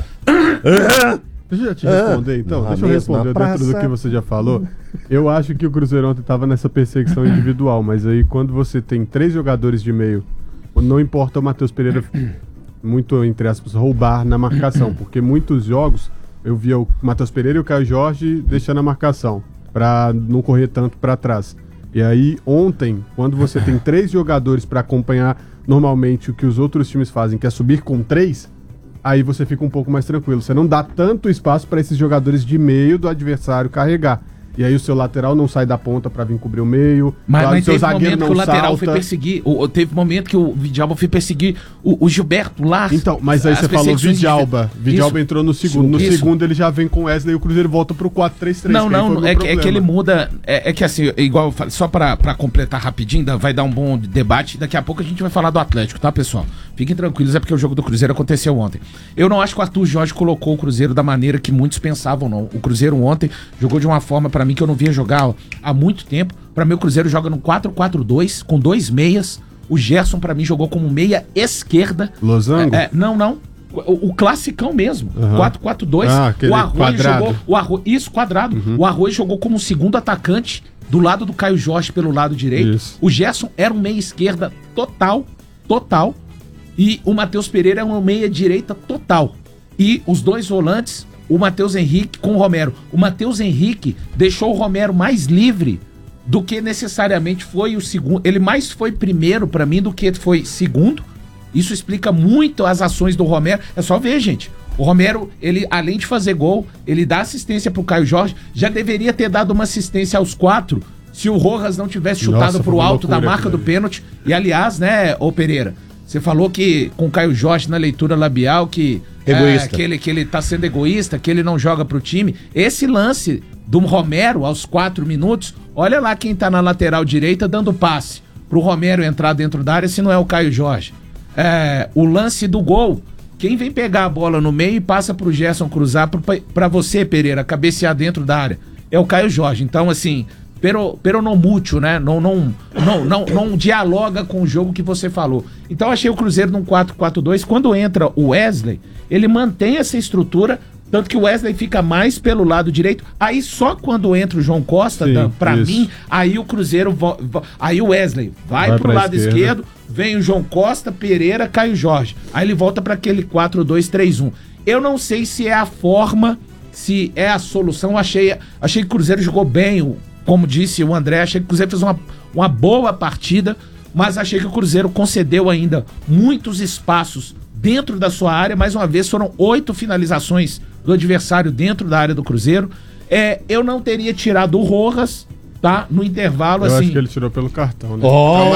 Deixa eu já te responder, então. Deixa eu responder dentro do que você já falou. Eu acho que o Cruzeiro ontem estava nessa perseguição individual, mas aí quando você tem três jogadores de meio, não importa o Matheus Pereira, muito, entre aspas, roubar na marcação, porque muitos jogos eu via o Matheus Pereira e o Caio Jorge deixando a marcação, para não correr tanto para trás. E aí, ontem, quando você tem três jogadores para acompanhar normalmente o que os outros times fazem, que é subir com três, aí você fica um pouco mais tranquilo. Você não dá tanto espaço para esses jogadores de meio do adversário carregar. E aí o seu lateral não sai da ponta pra vir cobrir o meio. Mas, claro, mas seu teve zagueiro momento não que o lateral salta. foi perseguir. O, teve momento que o Vidalba foi perseguir o, o Gilberto lá. Então, mas aí você falou Vidalba. Vidalba entrou no segundo. No isso. segundo ele já vem com o Wesley e o Cruzeiro volta pro quatro três três. Não, não, é que, é que ele muda. É, é que assim, igual eu falei, só pra, pra completar rapidinho, vai dar um bom debate. Daqui a pouco a gente vai falar do Atlético, tá, pessoal? Fiquem tranquilos, é porque o jogo do Cruzeiro aconteceu ontem. Eu não acho que o Arthur Jorge colocou o Cruzeiro da maneira que muitos pensavam, não. O Cruzeiro ontem jogou de uma forma, pra mim, que eu não via jogar há muito tempo. Pra mim, o Cruzeiro joga no quatro quatro dois, com dois meias. O Gerson, pra mim, jogou como meia esquerda. Losango? É, é, não, não. O, o classicão mesmo. Uhum. quatro quatro dois. Ah, aquele o Arroio quadrado. jogou. O Arroio, isso, quadrado. Uhum. O Arroio jogou como segundo atacante do lado do Caio Jorge pelo lado direito. Isso. O Gerson era um meia esquerda total. Total. E o Matheus Pereira é uma meia direita total. E os dois volantes, o Matheus Henrique com o Romero. O Matheus Henrique deixou o Romero mais livre do que necessariamente foi o segundo. Ele mais foi primeiro pra mim do que foi segundo. Isso explica muito as ações do Romero. É só ver, gente. O Romero, ele, além de fazer gol, ele dá assistência pro Caio Jorge. Já deveria ter dado uma assistência aos quatro se o Rojas não tivesse chutado Nossa, pro alto da marca do pênalti. E aliás, né, ô Pereira, você falou que com o Caio Jorge na leitura labial que, é, que, ele, que ele tá sendo egoísta, que ele não joga pro time. Esse lance do Romero aos quatro minutos, olha lá quem tá na lateral direita dando passe pro Romero entrar dentro da área, se não é o Caio Jorge. É, o lance do gol, quem vem pegar a bola no meio e passa pro Gerson cruzar para você, Pereira, cabecear dentro da área, é o Caio Jorge. Então, assim, pero, pero não mútil, né? Não, não, não, não, não dialoga com o jogo que você falou. Então, achei o Cruzeiro num quatro quatro dois. Quando entra o Wesley, ele mantém essa estrutura, tanto que o Wesley fica mais pelo lado direito. Aí só quando entra o João Costa, Sim, Dan, pra isso. mim, aí o Cruzeiro, vo, vo, aí o Wesley vai, vai pro lado esquerda. esquerdo, vem o João Costa, Pereira, Caio Jorge. Aí ele volta para aquele quatro dois três um. Eu não sei se é a forma, se é a solução. Achei, achei que o Cruzeiro jogou bem, como disse o André, achei que o Cruzeiro fez uma, uma boa partida, mas achei que o Cruzeiro concedeu ainda muitos espaços dentro da sua área. Mais uma vez, foram oito finalizações do adversário dentro da área do Cruzeiro. É, eu não teria tirado o Rojas, tá? No intervalo, eu assim... Eu acho que ele tirou pelo cartão, né? Oh!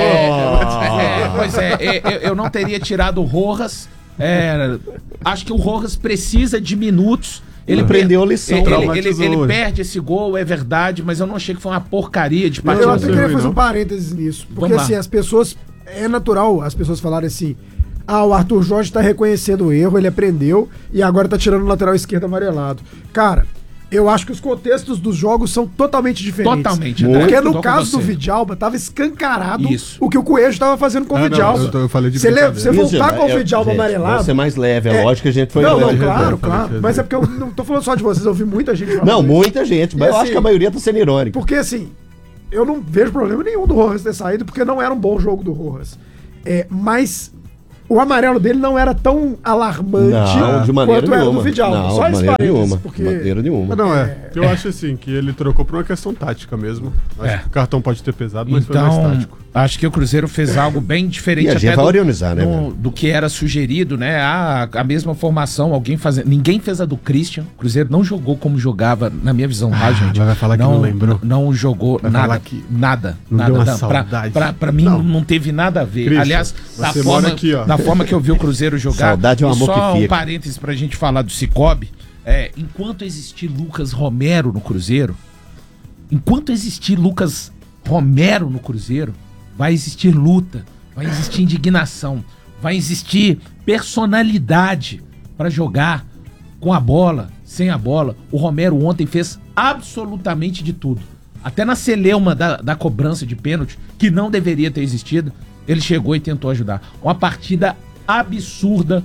É, é, pois é, é eu, eu não teria tirado o Rojas. É, acho que o Rojas precisa de minutos. Ele aprendeu a lição. Ele, ele, ele, ele perde esse gol, é verdade, mas eu não achei que foi uma porcaria de partida. Eu até queria fazer um parênteses nisso. Porque assim, as pessoas... É natural as pessoas falarem assim... Ah, o Arthur Jorge tá reconhecendo o erro, ele aprendeu e agora tá tirando o lateral esquerdo amarelado. Cara, eu acho que os contextos dos jogos são totalmente diferentes. Totalmente. Porque no caso do Vidalba, tava escancarado Isso. o que o Coelho tava fazendo com o ah, Vidalba. Não, eu, eu falei de Você voltar Isso, com o Vidalba gente, amarelado... Você mais leve, é, é lógico que a gente foi... Não, leve, não, claro, claro. Mas é porque eu não tô falando só de vocês, eu ouvi muita gente falando. Não, muita gente, mas e eu assim, acho que a maioria tá sendo irônica. Porque assim, eu não vejo problema nenhum do Rojas ter saído, porque não era um bom jogo do Rojas. É, mas... O amarelo dele não era tão alarmante não, de maneira quanto nenhuma. era do Vidalba. Não, Só de maneira nenhuma. Porque... De maneira nenhuma. Não, é. Eu acho assim, que ele trocou por uma questão tática mesmo. Acho é. que o cartão pode ter pesado, mas então, foi mais tático. Acho que o Cruzeiro fez algo bem diferente até do, organizar, né, no, do que era sugerido, né? Ah, a mesma formação, alguém fazendo. Ninguém fez a do Christian. O Cruzeiro não jogou como jogava, na minha visão, tá, ah, gente? Vai falar não, que não lembrou. Não, não jogou vai nada. Que nada. Não nada. Deu uma não, saudade. Pra, pra, pra mim não. não teve nada a ver. Christian, aliás, da forma, aqui, da forma que eu vi o Cruzeiro jogar. Saudade é um amor só que fica. um parênteses pra gente falar do Cicobi. é, enquanto existir Lucas Romero no Cruzeiro, enquanto existir Lucas Romero no Cruzeiro, vai existir luta, vai existir indignação, vai existir personalidade para jogar com a bola, sem a bola. O Romero ontem fez absolutamente de tudo. Até na celeuma da, da cobrança de pênalti, que não deveria ter existido, ele chegou e tentou ajudar. Uma partida absurda,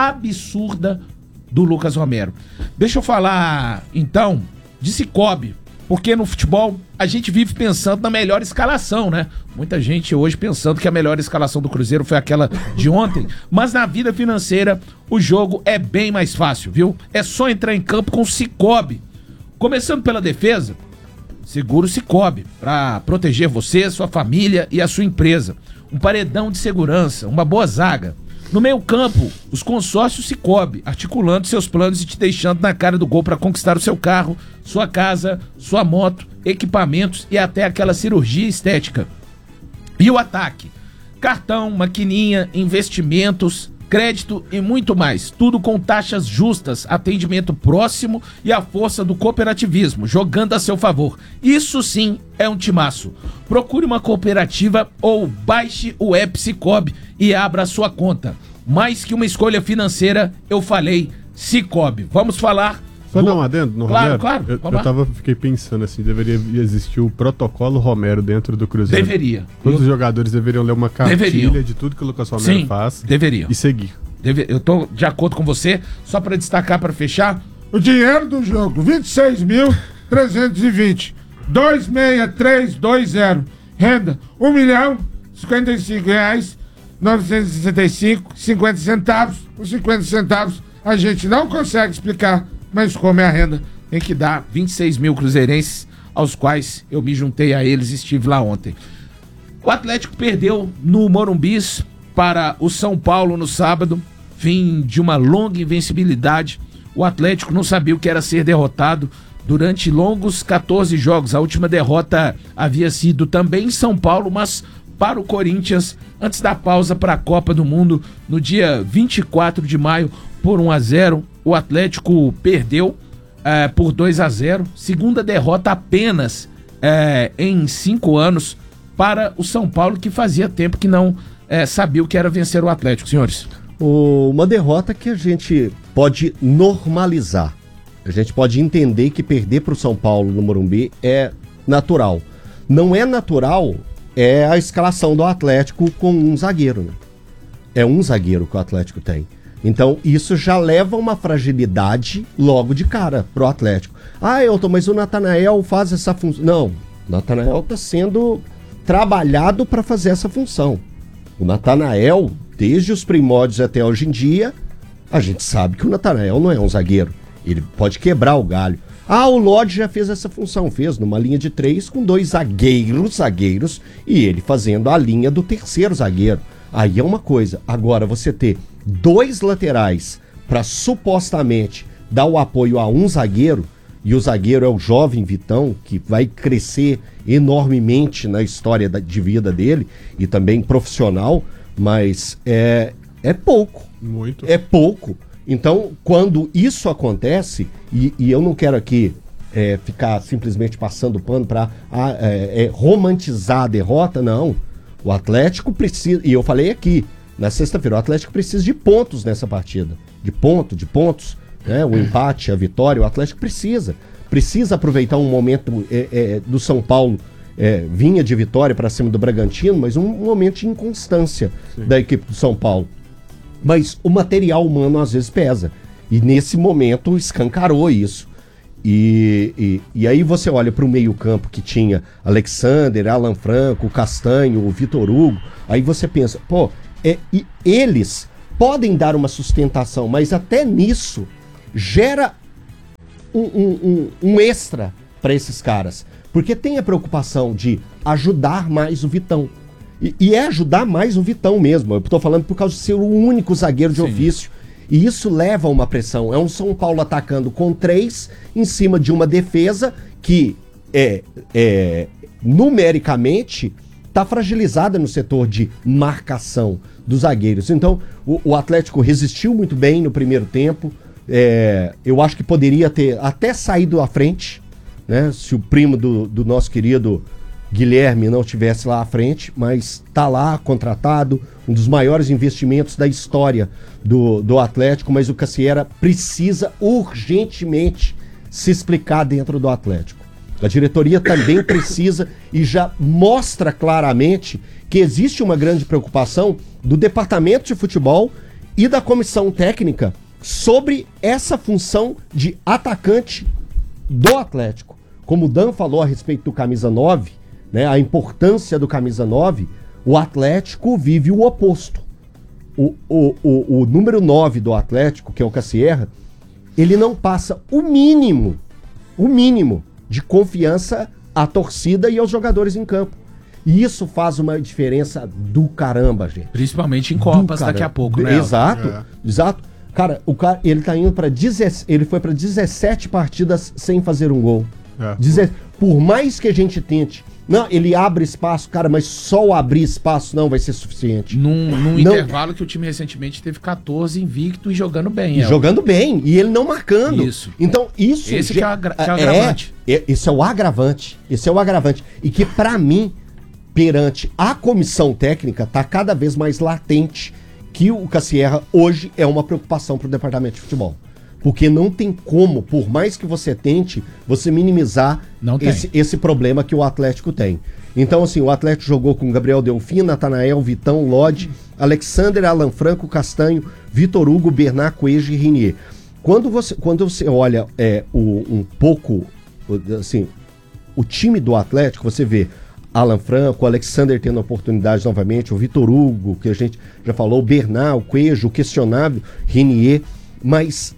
absurda do Lucas Romero. Deixa eu falar, então, de Cicobi, porque no futebol a gente vive pensando na melhor escalação, né? Muita gente hoje pensando que a melhor escalação do Cruzeiro foi aquela de ontem, mas na vida financeira o jogo é bem mais fácil, viu? É só entrar em campo com o Cicobi. Começando pela defesa, Seguro Cicobi, para proteger você, sua família e a sua empresa. Um paredão de segurança, uma boa zaga. No meio campo, os consórcios Cicobi, articulando seus planos e te deixando na cara do gol para conquistar o seu carro, sua casa, sua moto, equipamentos e até aquela cirurgia estética. E o ataque? Cartão, maquininha, investimentos, crédito e muito mais. Tudo com taxas justas, atendimento próximo e a força do cooperativismo, jogando a seu favor. Isso sim é um timaço. Procure uma cooperativa ou baixe o app Cicobi e abra a sua conta. Mais que uma escolha financeira, eu falei Cicobi. Vamos falar... Só dar um adendo no Claro, Romero? claro. Eu, Vamos eu lá. tava, fiquei pensando assim, deveria existir o protocolo Romero dentro do Cruzeiro. Deveria. Todos Eu- os jogadores deveriam ler uma cartilha Deveriam. de tudo que o Lucas Romero Sim, faz. deveriam. E seguir. Deve- Eu tô de acordo com você, só para destacar, para fechar, O dinheiro do jogo, vinte e seis mil trezentos e vinte. dois seis três dois zero. Renda, um milhão cinquenta e cinco reais novecentos e sessenta e cinco, cinquenta centavos. Os cinquenta centavos a gente não consegue explicar, mas como é a renda? tem que dar vinte e seis mil cruzeirenses, aos quais eu me juntei a eles e estive lá ontem. O Atlético perdeu no Morumbi para o São Paulo no sábado, fim de uma longa invencibilidade. O Atlético não sabia o que era ser derrotado durante longos quatorze jogos. A última derrota havia sido também em São Paulo, mas para o Corinthians, antes da pausa para a Copa do Mundo, no dia vinte e quatro de maio, por um a zero. O Atlético perdeu eh, por dois a zero. Segunda derrota apenas eh, em cinco anos para o São Paulo, que fazia tempo que não eh, sabia o que era vencer o Atlético, senhores. O- Uma derrota que a gente pode normalizar. A gente pode entender que perder para o São Paulo no Morumbi é natural. Não é natural é a escalação do Atlético com um zagueiro, né? É um zagueiro que o Atlético tem. Então isso já leva uma fragilidade logo de cara pro Atlético. Ah, Elton, mas o Natanael faz essa função. Não, o Natanael está sendo trabalhado para fazer essa função. O Natanael, desde os primórdios até hoje em dia, a gente sabe que o Natanael não é um zagueiro. Ele pode quebrar o galho. Ah, o Lodge já fez essa função, fez numa linha de três com dois zagueiros, zagueiros, e ele fazendo a linha do terceiro zagueiro. Aí é uma coisa. Agora, você ter dois laterais para supostamente dar o apoio a um zagueiro, e o zagueiro é o jovem Vitão, que vai crescer enormemente na história da- de vida dele, e também profissional, mas é, é pouco. Muito. É pouco. Então, quando isso acontece, e, e eu não quero aqui é, ficar simplesmente passando pano para é, é, romantizar a derrota, não. O Atlético precisa, e eu falei aqui, na sexta-feira, o Atlético precisa de pontos nessa partida. De ponto, de pontos, né? O empate, a vitória, o Atlético precisa. Precisa aproveitar um momento é, é, do São Paulo, é, vinha de vitória para cima do Bragantino, mas um, um momento de inconstância Sim. da equipe do São Paulo. Mas o material humano às vezes pesa. E nesse momento escancarou isso. E, e, e aí você olha para o meio-campo que tinha Alexander, Alan Franco, Castanho, o Vitor Hugo. Aí você pensa, pô, é, e eles podem dar uma sustentação, mas até nisso gera um, um, um, um extra para esses caras. Porque tem a preocupação de ajudar mais o Vitão. E, e é ajudar mais o Vitão mesmo. Eu tô falando por causa de ser o único zagueiro de Sim. ofício. E isso leva a uma pressão. É um São Paulo atacando com três em cima de uma defesa que é, é numericamente está fragilizada no setor de marcação dos zagueiros. Então o, o Atlético resistiu muito bem no primeiro tempo, É, eu acho que poderia ter até saído à frente, né? Se o primo do, do nosso querido Guilherme não estivesse lá à frente, mas tá lá, contratado, um dos maiores investimentos da história do, do Atlético, mas o Cassiera precisa urgentemente se explicar dentro do Atlético. A diretoria também precisa e já mostra claramente que existe uma grande preocupação do departamento de futebol e da comissão técnica sobre essa função de atacante do Atlético. Como o Dan falou a respeito do camisa nove, né, a importância do camisa nove, o Atlético vive o oposto. O, o, o, o número nove do Atlético, que é o Cassiera, ele não passa o mínimo, o mínimo de confiança à torcida e aos jogadores em campo. E isso faz uma diferença do caramba, gente. Principalmente em Copas daqui a pouco, né? Exato, É. exato. Cara, o cara, ele tá indo para dezessete, ele foi para dezessete partidas sem fazer um gol. É. Deze- Por mais que a gente tente, não, ele abre espaço, cara, mas só o abrir espaço não vai ser suficiente. Num, num Não- intervalo que o time recentemente teve catorze invicto e jogando bem. E é. jogando bem, e ele não marcando. Isso. Então, isso... Esse que é o agra- que é o é, agravante. é, esse é o agravante. Esse é o agravante. E que, pra mim, perante a comissão técnica, tá cada vez mais latente que o Cassiera hoje é uma preocupação pro departamento de futebol. Porque não tem como, por mais que você tente, você minimizar Não tem. esse, esse problema que o Atlético tem. Então, assim, o Atlético jogou com Gabriel Delfim, Natanael, Vitão, Lodge, Alexander, Alan Franco, Castanho, Vitor Hugo, Bernard, Coelho e Rinier. Quando você, quando você olha é, o, um pouco, assim, o time do Atlético, você vê Alan Franco, o Alexander tendo oportunidade novamente, o Vitor Hugo, que a gente já falou, o Bernard, o Coelho, o questionável, Rinier, mas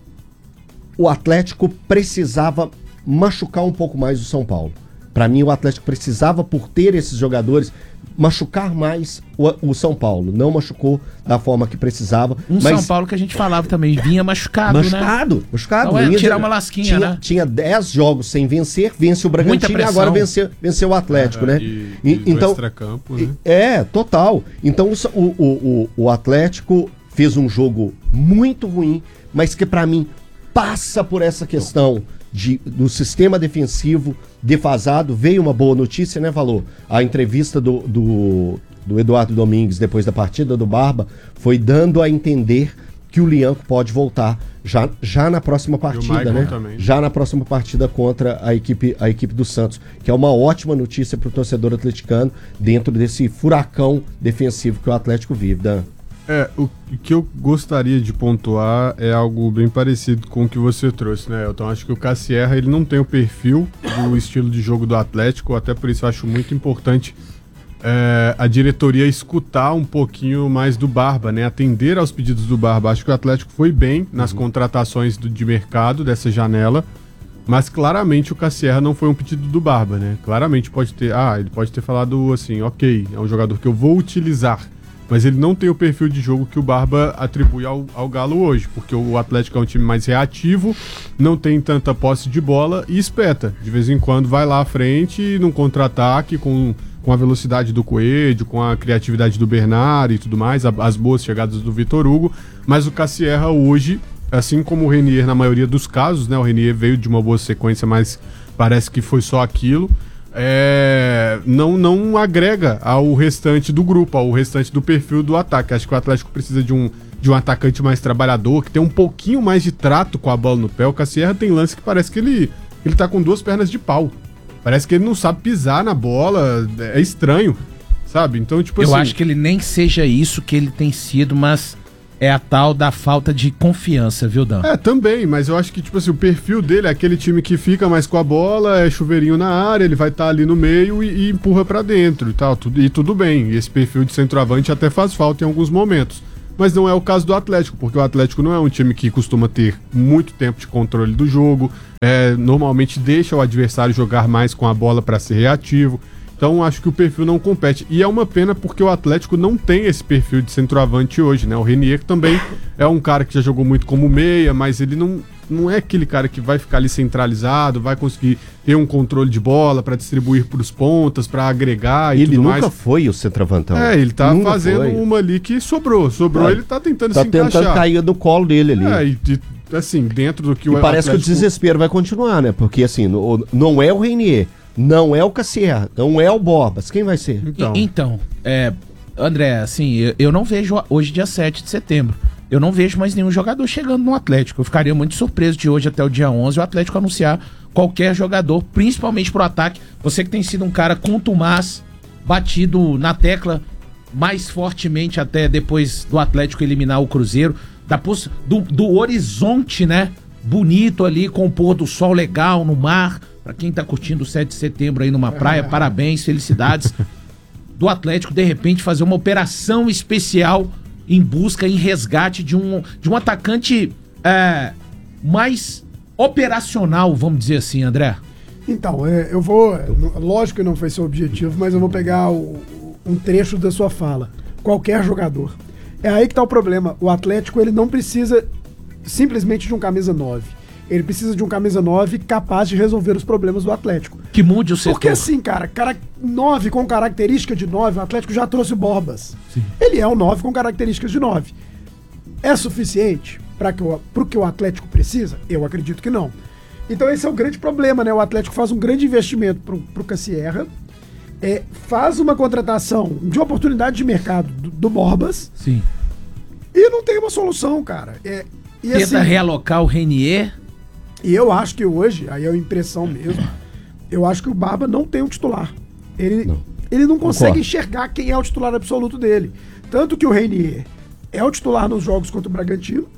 o Atlético precisava machucar um pouco mais o São Paulo. Para mim, o Atlético precisava, por ter esses jogadores, machucar mais o, o São Paulo. Não machucou da forma que precisava. Um mas São Paulo que a gente falava também, vinha machucado, machucado, né? machucado. Então é Vinha- tirar uma lasquinha, tinha, né? Tinha dez jogos sem vencer, vence o Bragantino e pressão. agora venceu, venceu o Atlético, É, né? e- E- e do então, extracampo, né? e- É, total. Então o, o, o, o Atlético fez um jogo muito ruim, mas que pra mim passa por essa questão de, do sistema defensivo defasado. Veio uma boa notícia, né, Valor? A entrevista do, do, do Eduardo Domingues depois da partida do Barba foi dando a entender que o Lianco pode voltar já, já na próxima partida, Maicon né? também. Já na próxima partida contra a equipe, a equipe do Santos, que é uma ótima notícia para o torcedor atleticano dentro desse furacão defensivo que o Atlético vive, Dan. É, o que eu gostaria de pontuar é algo bem parecido com o que você trouxe, né, Elton? Acho que o Cassiera, ele não tem o perfil do estilo de jogo do Atlético, até por isso eu acho muito importante é, a diretoria escutar um pouquinho mais do Barba, né? Atender aos pedidos do Barba. Acho que o Atlético foi bem nas contratações do, de mercado dessa janela, mas claramente o Cassiera não foi um pedido do Barba, né? Claramente pode ter, ah, ele pode ter falado assim, ok, é um jogador que eu vou utilizar, mas ele não tem o perfil de jogo que o Barba atribui ao, ao Galo hoje, porque o Atlético é um time mais reativo, não tem tanta posse de bola e espeta. De vez em quando vai lá à frente num contra-ataque com, com a velocidade do Coelho, com a criatividade do Bernard e tudo mais, a, as boas chegadas do Vitor Hugo, mas o Cassiera hoje, assim como o Renier na maioria dos casos, né, o Renier veio de uma boa sequência, mas parece que foi só aquilo, É, não, não agrega ao restante do grupo, ao restante do perfil do ataque. Acho que o Atlético precisa de um, de um atacante mais trabalhador, que tem um pouquinho mais de trato com a bola no pé. O Cassiera tem lance que parece que ele, ele tá com duas pernas de pau. Parece que ele não sabe pisar na bola, é estranho, sabe? Então, tipo Eu assim... acho que ele nem seja isso que ele tem sido, mas é a tal da falta de confiança, viu, Dan? É, também, mas eu acho que, tipo assim, o perfil dele é aquele time que fica mais com a bola, é chuveirinho na área, ele vai estar ali no meio e, e empurra pra dentro e tal, tudo, e tudo bem. E esse perfil de centroavante até faz falta em alguns momentos. Mas não é o caso do Atlético, porque o Atlético não é um time que costuma ter muito tempo de controle do jogo, é, normalmente deixa o adversário jogar mais com a bola pra ser reativo. Então acho que o perfil não compete. E é uma pena porque o Atlético não tem esse perfil de centroavante hoje, né? O Renier também é um cara que já jogou muito como meia, mas ele não, não é aquele cara que vai ficar ali centralizado, vai conseguir ter um controle de bola para distribuir pros pontas, para agregar e Ele tudo nunca mais. foi o centroavantão. É, ele tá Nunca fazendo foi. uma ali que sobrou. Sobrou, É. ele tá tentando Tá se tentando encaixar. cair do colo dele ali. É, e, e assim, dentro do que E o parece Atlético... que o desespero vai continuar, né? Porque assim, no- não é o Reinier, não é o Cassier, não é o Borbas. Quem vai ser? Então, então é, André, assim, eu, eu não vejo hoje, dia sete de setembro, eu não vejo mais nenhum jogador chegando no Atlético. Eu ficaria muito surpreso de hoje até o dia onze o Atlético anunciar qualquer jogador, principalmente pro ataque. Você que tem sido um cara contumaz, batido na tecla mais fortemente até depois do Atlético eliminar o Cruzeiro, da poss- do, do horizonte, né? Bonito ali, com o pôr do sol legal no mar. Pra quem tá curtindo o sete de setembro aí numa praia, parabéns, felicidades. Do Atlético, de repente, fazer uma operação especial em busca, em resgate de um, de um atacante é, mais operacional, vamos dizer assim, André. Então, é, eu vou. Lógico que não foi seu objetivo, mas eu vou pegar o- um trecho da sua fala. Qualquer jogador. É aí que tá o problema. O Atlético, ele não precisa simplesmente de um camisa nove. Ele precisa de um camisa nove capaz de resolver os problemas do Atlético. Que mude o setor. Porque assim, cara, cara nove com característica de nove, o Atlético já trouxe o Borbas. Sim. Ele é um nove com características de nove. É suficiente para que o pro que o Atlético precisa? Eu acredito que não. Então esse é o grande problema, né? O Atlético faz um grande investimento pro, pro Cassierra, é, faz uma contratação de oportunidade de mercado do, do Borbas Sim. e não tem uma solução, cara. É, e Tenta assim, realocar o Renier. e eu acho que hoje, aí é uma impressão mesmo, eu acho que o Barba não tem um titular. Ele não, ele não consegue Concordo. enxergar quem é o titular absoluto dele. Tanto que o Reinier é o titular nos jogos contra o Bragantino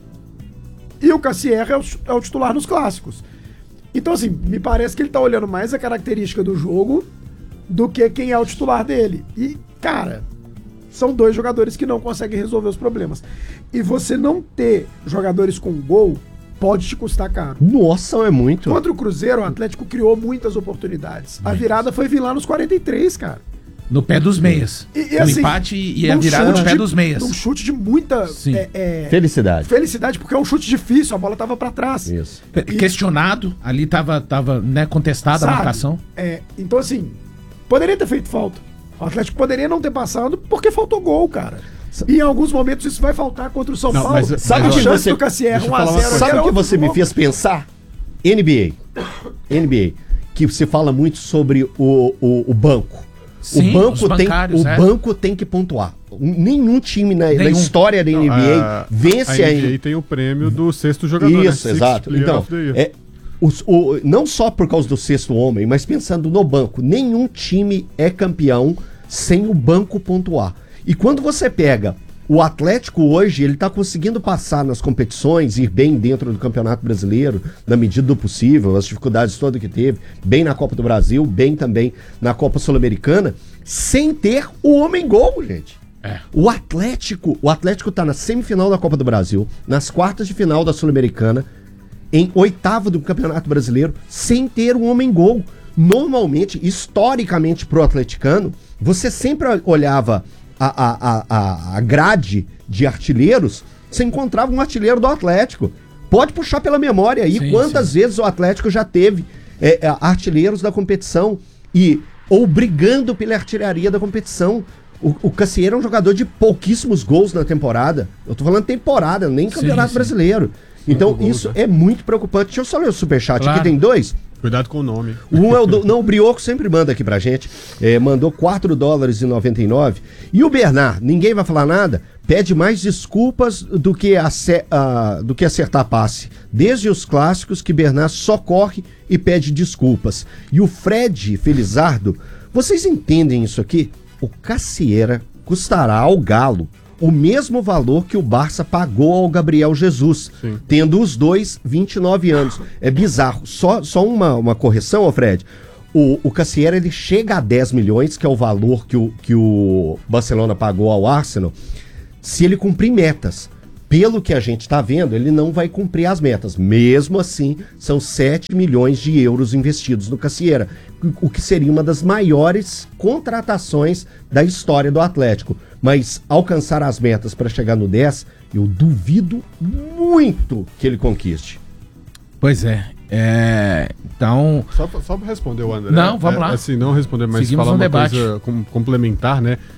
e o Cassierra é o, é o titular nos clássicos. Então, assim, me parece que ele tá olhando mais a característica do jogo do que quem é o titular dele. E, cara, são dois jogadores que não conseguem resolver os problemas. E você não ter jogadores com gol pode te custar caro. Nossa, é muito. Contra o Cruzeiro, o Atlético criou muitas oportunidades. A virada foi vir lá nos quarenta e três, cara. No pé dos meias. E, e o assim, empate e a num virada no chute pé de- dos meias. num chute de muita é, é, Felicidade. felicidade, porque é um chute difícil, a bola tava pra trás. Isso. Que- Questionado, ali tava, tava né, contestada a Sabe? marcação. É, então, assim, poderia ter feito falta. O Atlético poderia não ter passado porque faltou gol, cara. E em alguns momentos isso vai faltar contra o São Não, Paulo. mas- sabe a o que chance você- do Cassierra deixa eu um a falar uma zero. coisa. Sabe era o que outro você me jogo. fez pensar? N B A. N B A. Que se fala muito sobre o, o, o banco. Sim, o banco os tem, bancários, o é. banco tem que pontuar. Nenhum time na, na Nenhum. história da N B A a, vence a a N B A tem o prêmio do sexto jogador, né? Isso, Sixth exato. Player Então, of the Year. é, os- o- não só por causa do sexto homem, mas pensando no banco. Nenhum time é campeão sem o banco pontuar. E quando você pega o Atlético hoje, ele tá conseguindo passar nas competições, ir bem dentro do Campeonato Brasileiro, na medida do possível, as dificuldades todas que teve, bem na Copa do Brasil, bem também na Copa Sul-Americana, sem ter o homem-gol, gente. É. O Atlético, o Atlético tá na semifinal da Copa do Brasil, nas quartas de final da Sul-Americana, em oitavo do Campeonato Brasileiro, sem ter um homem-gol. Normalmente, historicamente pro atleticano, você sempre olhava a, a, a, a grade de artilheiros, você encontrava um artilheiro do Atlético. Pode puxar pela memória aí Sim, quantas vezes o Atlético já teve é, é, artilheiros da competição e ou brigando pela artilharia da competição. O, o Cassierra é um jogador de pouquíssimos gols na temporada. Eu tô falando temporada, nem Campeonato sim. Brasileiro. Então Cinco gols, isso né? é muito preocupante. Deixa eu só ler o superchat Claro. aqui, tem dois. Cuidado com o nome. Um é o do, não, o Brioco sempre manda aqui pra gente. É, mandou quatro dólares e noventa e nove. E o Bernard, ninguém vai falar nada, pede mais desculpas do que, ace, ah, do que acertar passe. Desde os clássicos que Bernard só corre e pede desculpas. E o Fred Felizardo, vocês entendem isso aqui? O Cassierra custará ao Galo o mesmo valor que o Barça pagou ao Gabriel Jesus, Sim. tendo os dois vinte e nove anos. É bizarro. Só, só uma, uma correção, ó Fred. O, o Cassierra, ele chega a dez milhões, que é o valor que o, que o Barcelona pagou ao Arsenal, se ele cumprir metas. Pelo que a gente está vendo, ele não vai cumprir as metas. Mesmo assim, são sete milhões de euros investidos no Cassierra, o que seria uma das maiores contratações da história do Atlético. Mas alcançar as metas para chegar no dez, eu duvido muito que ele conquiste. Pois é. É, então. Só, pra- só pra responder o André. Não, vamos é, lá. Assim, não responder, mas Seguimos falar no uma debate. coisa com- complementar, né?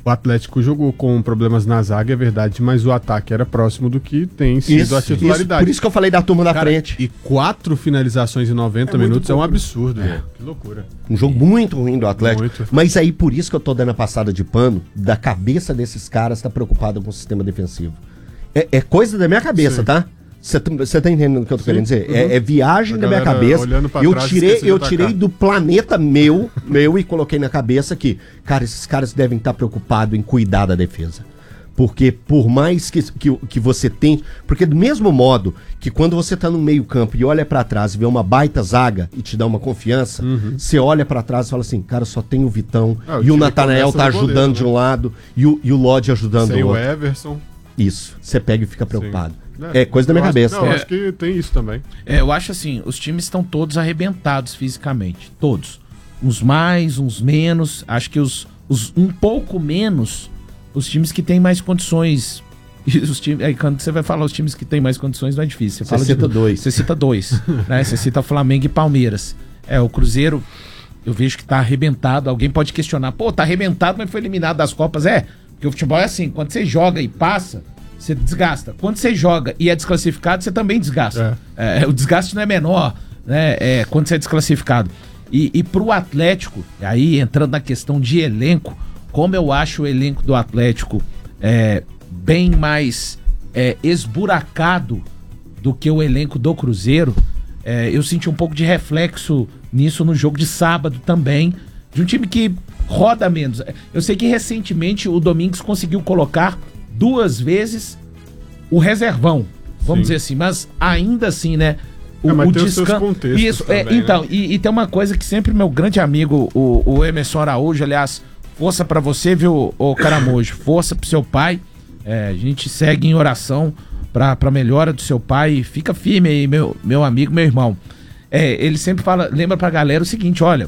O Atlético jogou com problemas na zaga, é verdade, mas o ataque era próximo do que tem sido Isso, a titularidade. isso, por isso que eu falei da turma da Cara, frente. E quatro finalizações em noventa É muito minutos é um pouco. absurdo, É. velho. Que loucura. Um jogo muito ruim do Atlético. Muito. Mas aí por isso que eu tô dando a passada de pano, da cabeça desses caras tá preocupado com o sistema defensivo. É, é coisa da minha cabeça, Sim. tá? Você tá entendendo o que eu tô Sim. querendo dizer? Uhum. É, é viagem A da minha galera cabeça. olhando pra Eu trás, tirei, esquecendo eu de tirei atacar. do planeta meu, meu e coloquei na cabeça que, cara, esses caras devem estar preocupados em cuidar da defesa. Porque por mais que, que, que você tem... Porque do mesmo modo que quando você tá no meio campo e olha pra trás e vê uma baita zaga e te dá uma confiança, você olha pra trás e fala assim, cara, só tem o Vitão Ah, o e o time Natanael começa tá no ajudando goleiro, de né? um lado e o, e o Lodge ajudando Sem do o outro. Everson. Isso, você pega e fica preocupado. É, É, coisa da minha eu acho- cabeça. não, eu É. acho que tem isso também. É, eu acho assim, os times estão todos arrebentados fisicamente. Todos. Uns mais, uns menos. Acho que os, os um pouco menos, os times que têm mais condições. E os times, aí quando você vai falar os times que têm mais condições, não é difícil. Você, Você fala cita de, dois. Você cita dois. né? Você cita Flamengo e Palmeiras. É, o Cruzeiro, eu vejo que tá arrebentado. Alguém pode questionar, pô, tá arrebentado, mas foi eliminado das Copas. É, porque o futebol é assim, quando você joga e passa, você desgasta. Quando você joga e é desclassificado, você também desgasta. É, o desgaste não é menor, né? É, quando você é desclassificado. E, e pro Atlético, aí entrando na questão de elenco, como eu acho o elenco do Atlético é, bem mais é, esburacado do que o elenco do Cruzeiro, é, eu senti um pouco de reflexo nisso no jogo de sábado também, de um time que roda menos. Eu sei que recentemente o Domingos conseguiu colocar duas vezes o reservão, vamos Sim. dizer assim, mas ainda assim, né? O, É, mas o tem os seus descan- contextos Isso, é, também, então, né? e, e tem uma coisa que sempre meu grande amigo, o, o Emerson Araújo, aliás, força pra você, viu, ô Caramujo, força pro seu pai. É, a gente segue em oração pra, pra melhora do seu pai. Fica firme aí, meu, meu amigo, meu irmão. É, ele sempre fala, lembra pra galera o seguinte, olha,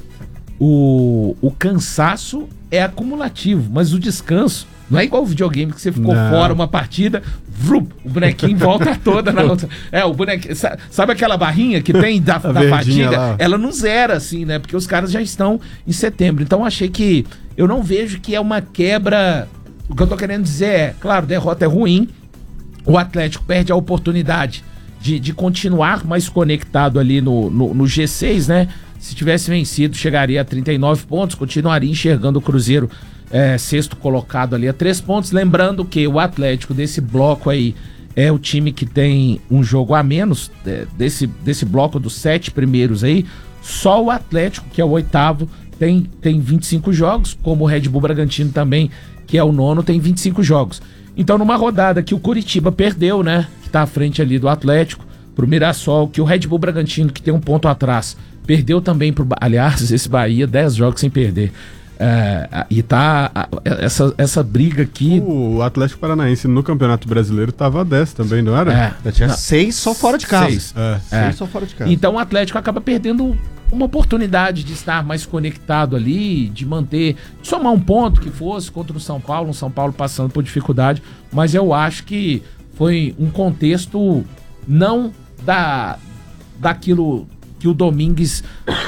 o, o cansaço é acumulativo, mas o descanso não é igual o videogame que você ficou Não. fora uma partida, vrup, o bonequinho volta toda na outra. É, o bonequinho, sa- sabe aquela barrinha que tem da, da verdinha fadiga? lá. Ela não zera assim, né? Porque os caras já estão em setembro. Então achei que eu não vejo que é uma quebra. O que eu tô querendo dizer é, claro, derrota é ruim. O Atlético perde a oportunidade de, de continuar mais conectado ali no, no, no G seis, né? Se tivesse vencido, chegaria a trinta e nove pontos, continuaria enxergando o Cruzeiro é, sexto colocado ali a três pontos. Lembrando que o Atlético desse bloco aí é o time que tem um jogo a menos, é, desse, desse bloco dos sete primeiros aí. Só o Atlético, que é o oitavo, tem, tem vinte e cinco jogos, como o Red Bull Bragantino também, que é o nono, tem vinte e cinco jogos. Então, numa rodada que o Curitiba perdeu, né? Que tá à frente ali do Atlético, pro Mirassol, que o Red Bull Bragantino, que tem um ponto atrás, perdeu também pro... Ba- Aliás, esse Bahia, dez jogos sem perder. É, a- e tá a- essa, essa briga aqui... O Atlético Paranaense no Campeonato Brasileiro tava a dez também, não era? É. Tinha Não. seis só fora de casa. Seis. É. É. Seis só fora de casa. Então o Atlético acaba perdendo uma oportunidade de estar mais conectado ali, de manter, de somar um ponto que fosse contra o São Paulo, um São Paulo passando por dificuldade, mas eu acho que foi um contexto não da daquilo que o Domingues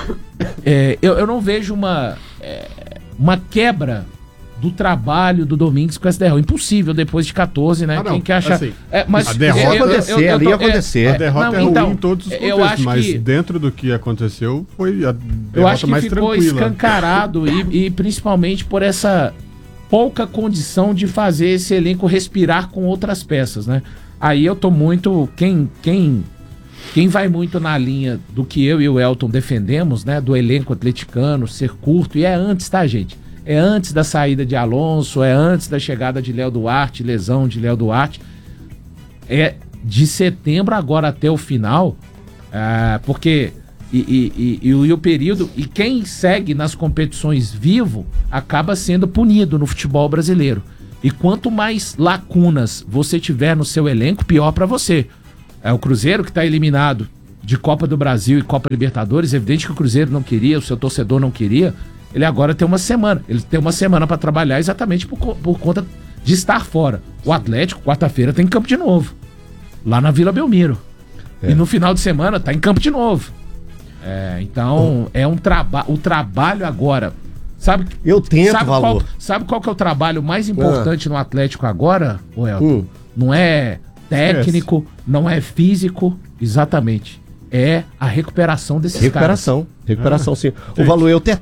é, eu, eu não vejo uma é, uma quebra do trabalho do Domingues com essa derrota. Impossível depois de catorze, né? Ah, não, Quem que acha. assim, é, mas a derrota eu- eu- acontecer, eu- eu ali tô- ia acontecer. é, A derrota não, é ruim então, em todos os eu contextos, acho mas que dentro do que aconteceu foi a derrota eu acho que mais ficou tranquila. escancarado e, e principalmente por essa pouca condição de fazer esse elenco respirar com outras peças, né? Aí eu tô muito quem quem quem vai muito na linha do que eu e o Elton defendemos, né, do elenco atleticano ser curto, e é antes, tá, gente? É antes da saída de Alonso, é antes da chegada de Léo Duarte, lesão de Léo Duarte. É de setembro agora até o final, ah, porque e, e, e, e, o, e o período, e quem segue nas competições vivo acaba sendo punido no futebol brasileiro. E quanto mais lacunas você tiver no seu elenco, pior pra você. É o Cruzeiro que tá eliminado de Copa do Brasil e Copa Libertadores. É evidente que o Cruzeiro não queria, o seu torcedor não queria. Ele agora tem uma semana. Ele tem uma semana pra trabalhar exatamente por, co- por conta de estar fora. O Atlético, quarta-feira, tem campo de novo. Lá na Vila Belmiro. É. E no final de semana tá em campo de novo. É, então, é um trabalho. O trabalho agora Sabe, eu tento, sabe Valor. Qual, sabe qual que é o trabalho mais importante ah. no Atlético agora, o Elton? Hum. Não é técnico, yes. não é físico, exatamente. É a recuperação desses recuperação, caras. Recuperação, recuperação, ah. sim. O Valor, eu até